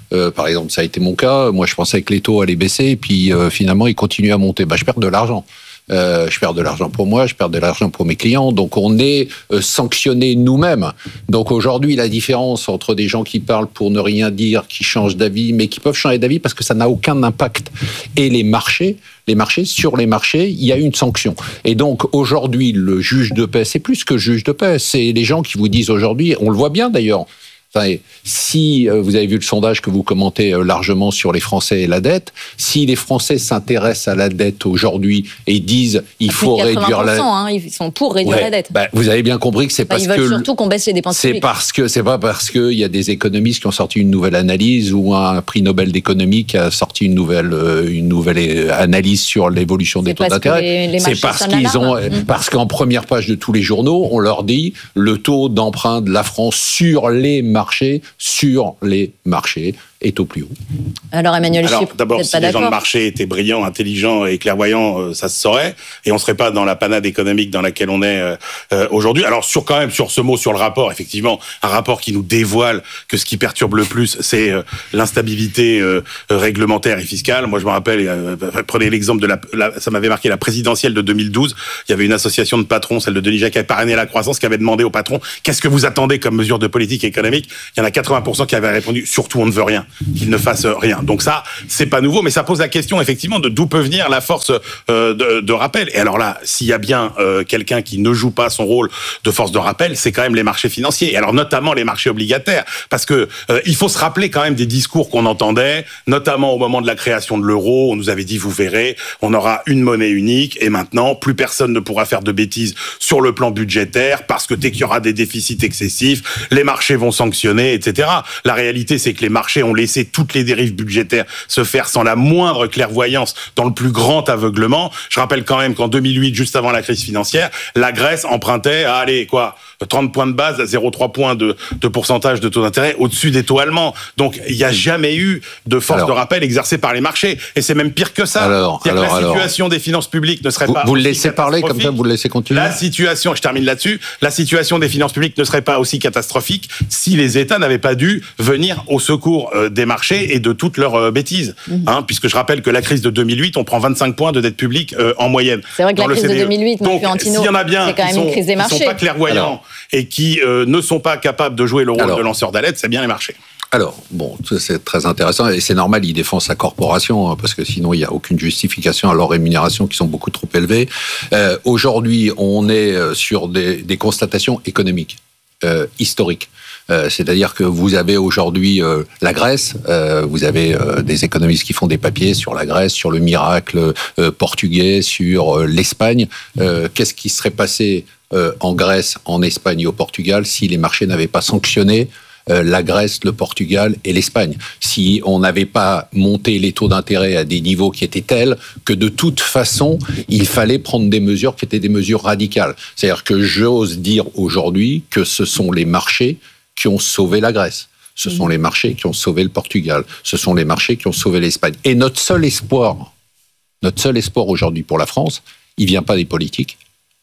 Euh, par exemple, ça a été mon cas. Moi, je pensais que les taux allaient baisser, et puis euh, finalement, ils continuent à monter. Bah, je perds de l'argent. Euh, je perds de l'argent pour moi, je perds de l'argent pour mes clients. Donc, on est euh, sanctionnés nous-mêmes. Donc, aujourd'hui, la différence entre des gens qui parlent pour ne rien dire, qui changent d'avis, mais qui peuvent changer d'avis parce que ça n'a aucun impact. Et les marchés, les marchés, sur les marchés, il y a une sanction. Et donc, aujourd'hui, le juge de paix, c'est plus que juge de paix. C'est les gens qui vous disent aujourd'hui, on le voit bien d'ailleurs. Enfin, si euh, vous avez vu le sondage que vous commentez euh, largement sur les Français et la dette, si les Français s'intéressent à la dette aujourd'hui et disent il faut réduire la dette, hein, ils sont pour réduire ouais, la dette. Bah, vous avez bien compris que c'est Bah, parce ils veulent que surtout qu'on baisse les dépenses c'est publiques. parce que c'est pas parce que il y a des économistes qui ont sorti une nouvelle analyse ou un prix Nobel d'économie qui a sorti une nouvelle euh, une nouvelle analyse sur l'évolution des taux d'intérêt. Les, les c'est parce qu'ils ont mmh. parce qu'en première page de tous les journaux, on leur dit le taux d'emprunt de la France sur les marchés sur sur les marchés est au plus haut. Alors Emmanuel, Alors, je suis d'abord, peut-être si pas les d'accord. gens de marché étaient brillants, intelligents et clairvoyants, euh, ça se saurait, et on serait pas dans la panade économique dans laquelle on est euh, euh, aujourd'hui. Alors, sur quand même sur ce mot, sur le rapport, effectivement, un rapport qui nous dévoile que ce qui perturbe le plus, c'est euh, l'instabilité euh, réglementaire et fiscale. Moi, je me rappelle, euh, prenez l'exemple de la, la, ça m'avait marqué la présidentielle de deux mille douze. Il y avait une association de patrons, celle de Denis Jacquet, qui avait parrainé la croissance, qui avait demandé aux patrons qu'est-ce que vous attendez comme mesure de politique économique. Il y en a quatre-vingts pour cent qui avaient répondu surtout on ne veut rien, qu'ils ne fassent rien. Donc ça, c'est pas nouveau, mais ça pose la question effectivement de d'où peut venir la force euh, de, de rappel. Et alors là, s'il y a bien euh, quelqu'un qui ne joue pas son rôle de force de rappel, c'est quand même les marchés financiers. Et alors notamment les marchés obligataires, parce que euh, il faut se rappeler quand même des discours qu'on entendait, notamment au moment de la création de l'euro. On nous avait dit, vous verrez, on aura une monnaie unique, et maintenant plus personne ne pourra faire de bêtises sur le plan budgétaire, parce que dès qu'il y aura des déficits excessifs, les marchés vont sanctionner, et cetera. La réalité, c'est que les marchés ont laissé toutes les dérives budgétaires se faire sans la moindre clairvoyance, dans le plus grand aveuglement. Je rappelle quand même qu'en deux mille huit, juste avant la crise financière, la Grèce empruntait à, allez, quoi, trente points de base, zéro virgule trois points de, de pourcentage de taux d'intérêt au-dessus des taux allemands. Donc, il n'y a jamais eu de force alors, de rappel exercée par les marchés. Et c'est même pire que ça. Alors, C'est-à-dire alors, que la alors, situation des finances publiques ne serait vous, pas... Vous le laissez parler, comme ça, vous le laissez continuer. La situation, je termine là-dessus, la situation des finances publiques ne serait pas aussi catastrophique si les États n'avaient pas dû venir au secours euh, des marchés et de toutes leurs euh, bêtises. Mmh. Hein, puisque je rappelle que la crise de deux mille huit, on prend vingt-cinq points de dette publique euh, en moyenne. C'est vrai que la crise C D E. de deux mille huit, donc, Antino, s'il y en a bien c'est quand même qui une crise des marchés. ne sont pas clairvoyants alors, et qui euh, ne sont pas capables de jouer le rôle alors, de lanceur d'alerte, c'est bien les marchés. Alors, bon, c'est très intéressant et c'est normal, il défend sa corporation hein, parce que sinon il n'y a aucune justification à leurs rémunérations qui sont beaucoup trop élevées. Euh, Aujourd'hui, on est sur des, des constatations économiques, euh, historiques. Euh, c'est-à-dire que vous avez aujourd'hui euh, la Grèce, euh, vous avez euh, des économistes qui font des papiers sur la Grèce, sur le miracle euh, portugais, sur euh, l'Espagne. Euh, Qu'est-ce qui serait passé euh, en Grèce, en Espagne et au Portugal si les marchés n'avaient pas sanctionné euh, la Grèce, le Portugal et l'Espagne? Si on n'avait pas monté les taux d'intérêt à des niveaux qui étaient tels que de toute façon, il fallait prendre des mesures qui étaient des mesures radicales. C'est-à-dire que j'ose dire aujourd'hui que ce sont les marchés qui ont sauvé la Grèce. Ce sont les marchés qui ont sauvé le Portugal. Ce sont les marchés qui ont sauvé l'Espagne. Et notre seul espoir, notre seul espoir aujourd'hui pour la France, il vient pas des politiques,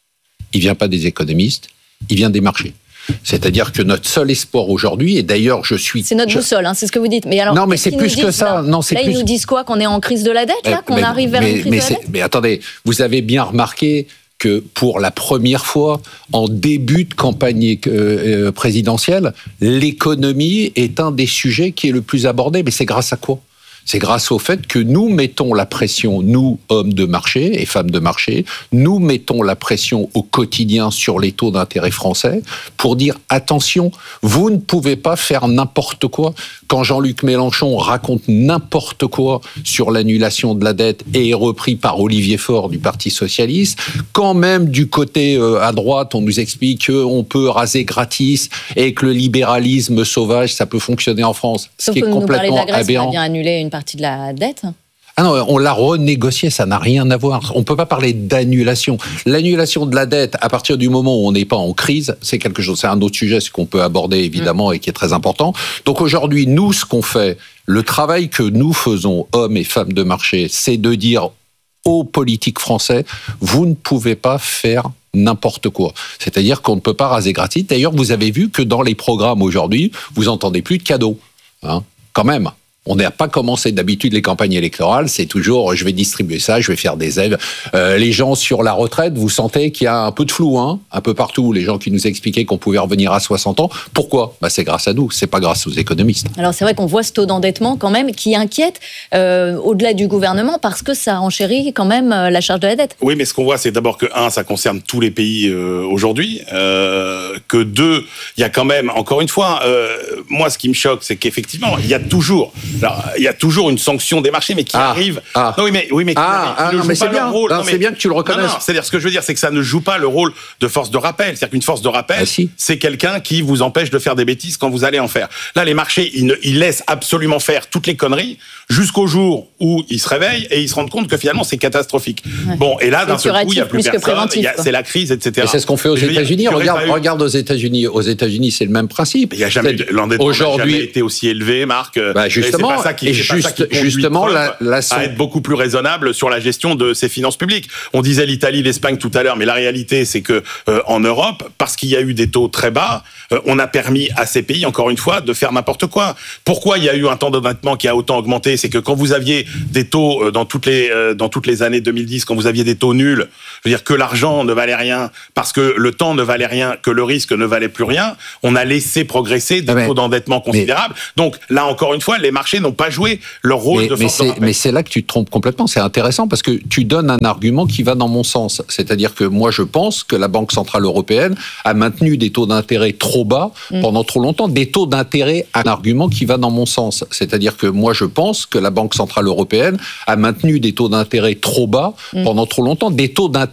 il vient pas des économistes, il vient des marchés. C'est-à-dire que notre seul espoir aujourd'hui, et d'ailleurs je suis... C'est notre je... boussole, hein, c'est ce que vous dites. Mais alors, non, mais c'est plus que ça. Là, non, c'est là plus... ils nous disent quoi? Qu'on est en crise de la dette, là? Qu'on mais, arrive vers mais, une crise mais de la dette? Mais attendez, vous avez bien remarqué que pour la première fois, en début de campagne euh, présidentielle, l'économie est un des sujets qui est le plus abordé. Mais c'est grâce à quoi ? C'est grâce au fait que nous mettons la pression, nous, hommes de marché et femmes de marché, nous mettons la pression au quotidien sur les taux d'intérêt français pour dire attention, vous ne pouvez pas faire n'importe quoi. Quand Jean-Luc Mélenchon raconte n'importe quoi sur l'annulation de la dette et est repris par Olivier Faure du Parti Socialiste, quand même du côté euh, à droite, on nous explique qu'on peut raser gratis et que le libéralisme sauvage, ça peut fonctionner en France. Sauf ce qui que est nous parler de complètement la Grèce, aberrant. on a bien annulé une partie de la dette. Ah non, on l'a renégocié, ça n'a rien à voir. On ne peut pas parler d'annulation. L'annulation de la dette, à partir du moment où on n'est pas en crise, c'est quelque chose, c'est un autre sujet, ce qu'on peut aborder évidemment mmh. et qui est très important. Donc aujourd'hui, nous, ce qu'on fait, le travail que nous faisons, hommes et femmes de marché, c'est de dire aux politiques français, vous ne pouvez pas faire n'importe quoi. C'est-à-dire qu'on ne peut pas raser gratis. D'ailleurs, vous avez vu que dans les programmes aujourd'hui, vous n'entendez plus de cadeaux. Hein, quand même. On n'a pas commencé d'habitude les campagnes électorales, c'est toujours je vais distribuer ça, je vais faire des aides. Euh, les gens sur la retraite, vous sentez qu'il y a un peu de flou, hein, un peu partout. Les gens qui nous expliquaient qu'on pouvait revenir à soixante ans. Pourquoi ? Bah, c'est grâce à nous, c'est pas grâce aux économistes. Alors c'est vrai qu'on voit ce taux d'endettement quand même qui inquiète euh, au-delà du gouvernement parce que ça renchérit quand même euh, la charge de la dette. Oui, mais ce qu'on voit, c'est d'abord que un, ça concerne tous les pays euh, aujourd'hui, euh, que deux, il y a quand même, encore une fois, euh, moi ce qui me choque, c'est qu'effectivement, il y a toujours Alors, il y a toujours une sanction des marchés, mais qui ah, arrive. Ah. Non, oui, mais, oui, mais, ah, qui, ah, qui non, ne mais joue c'est pas bien. leur rôle. Non, Non, c'est mais, bien que tu le reconnaisses. Non, non, c'est-à-dire, ce que je veux dire, c'est que ça ne joue pas le rôle de force de rappel. C'est-à-dire qu'une force de rappel, ah, si. c'est quelqu'un qui vous empêche de faire des bêtises quand vous allez en faire. Là, les marchés, ils, ne, ils laissent absolument faire toutes les conneries jusqu'au jour où ils se réveillent et ils se rendent compte que finalement, c'est catastrophique. Ouais. Bon, et là, d'un seul coup, il n'y a plus, plus personne. Il y a, c'est la crise, et cetera. Et c'est ce qu'on fait aux États-Unis. Regarde, regarde aux États-Unis. Aux États-Unis, c'est le même principe. Il n'y a jamais l'endettement aujourd'hui été aussi élevé, Marc. Bah, justement, c'est pas ça qui, et c'est juste, pas ça qui justement, la, la, à être beaucoup plus raisonnable sur la gestion de ses finances publiques. On disait l'Italie, l'Espagne tout à l'heure, mais la réalité, c'est que euh, en Europe, parce qu'il y a eu des taux très bas, euh, on a permis à ces pays, encore une fois, de faire n'importe quoi. Pourquoi il y a eu un temps d'endettement qui a autant augmenté ? C'est que quand vous aviez des taux euh, dans toutes les euh, dans toutes les années deux mille dix, quand vous aviez des taux nuls, je veux dire que l'argent ne valait rien, parce que le temps ne valait rien, que le risque ne valait plus rien, on a laissé progresser des mais, taux d'endettement considérables. Mais, Donc là, encore une fois, les marchés n'ont pas joué leur rôle mais, de force de rappel. Mais c'est là que tu te trompes complètement. C'est intéressant parce que tu donnes un argument qui va dans mon sens. C'est-à-dire que moi, je pense que la Banque Centrale Européenne a maintenu des taux d'intérêt trop bas mmh. pendant trop longtemps. Des taux d'intérêt, un argument qui va dans mon sens. C'est-à-dire que moi, je pense que la Banque Centrale Européenne a maintenu des taux d'intérêt trop bas mmh. pendant trop longtemps. Des taux d'intérêt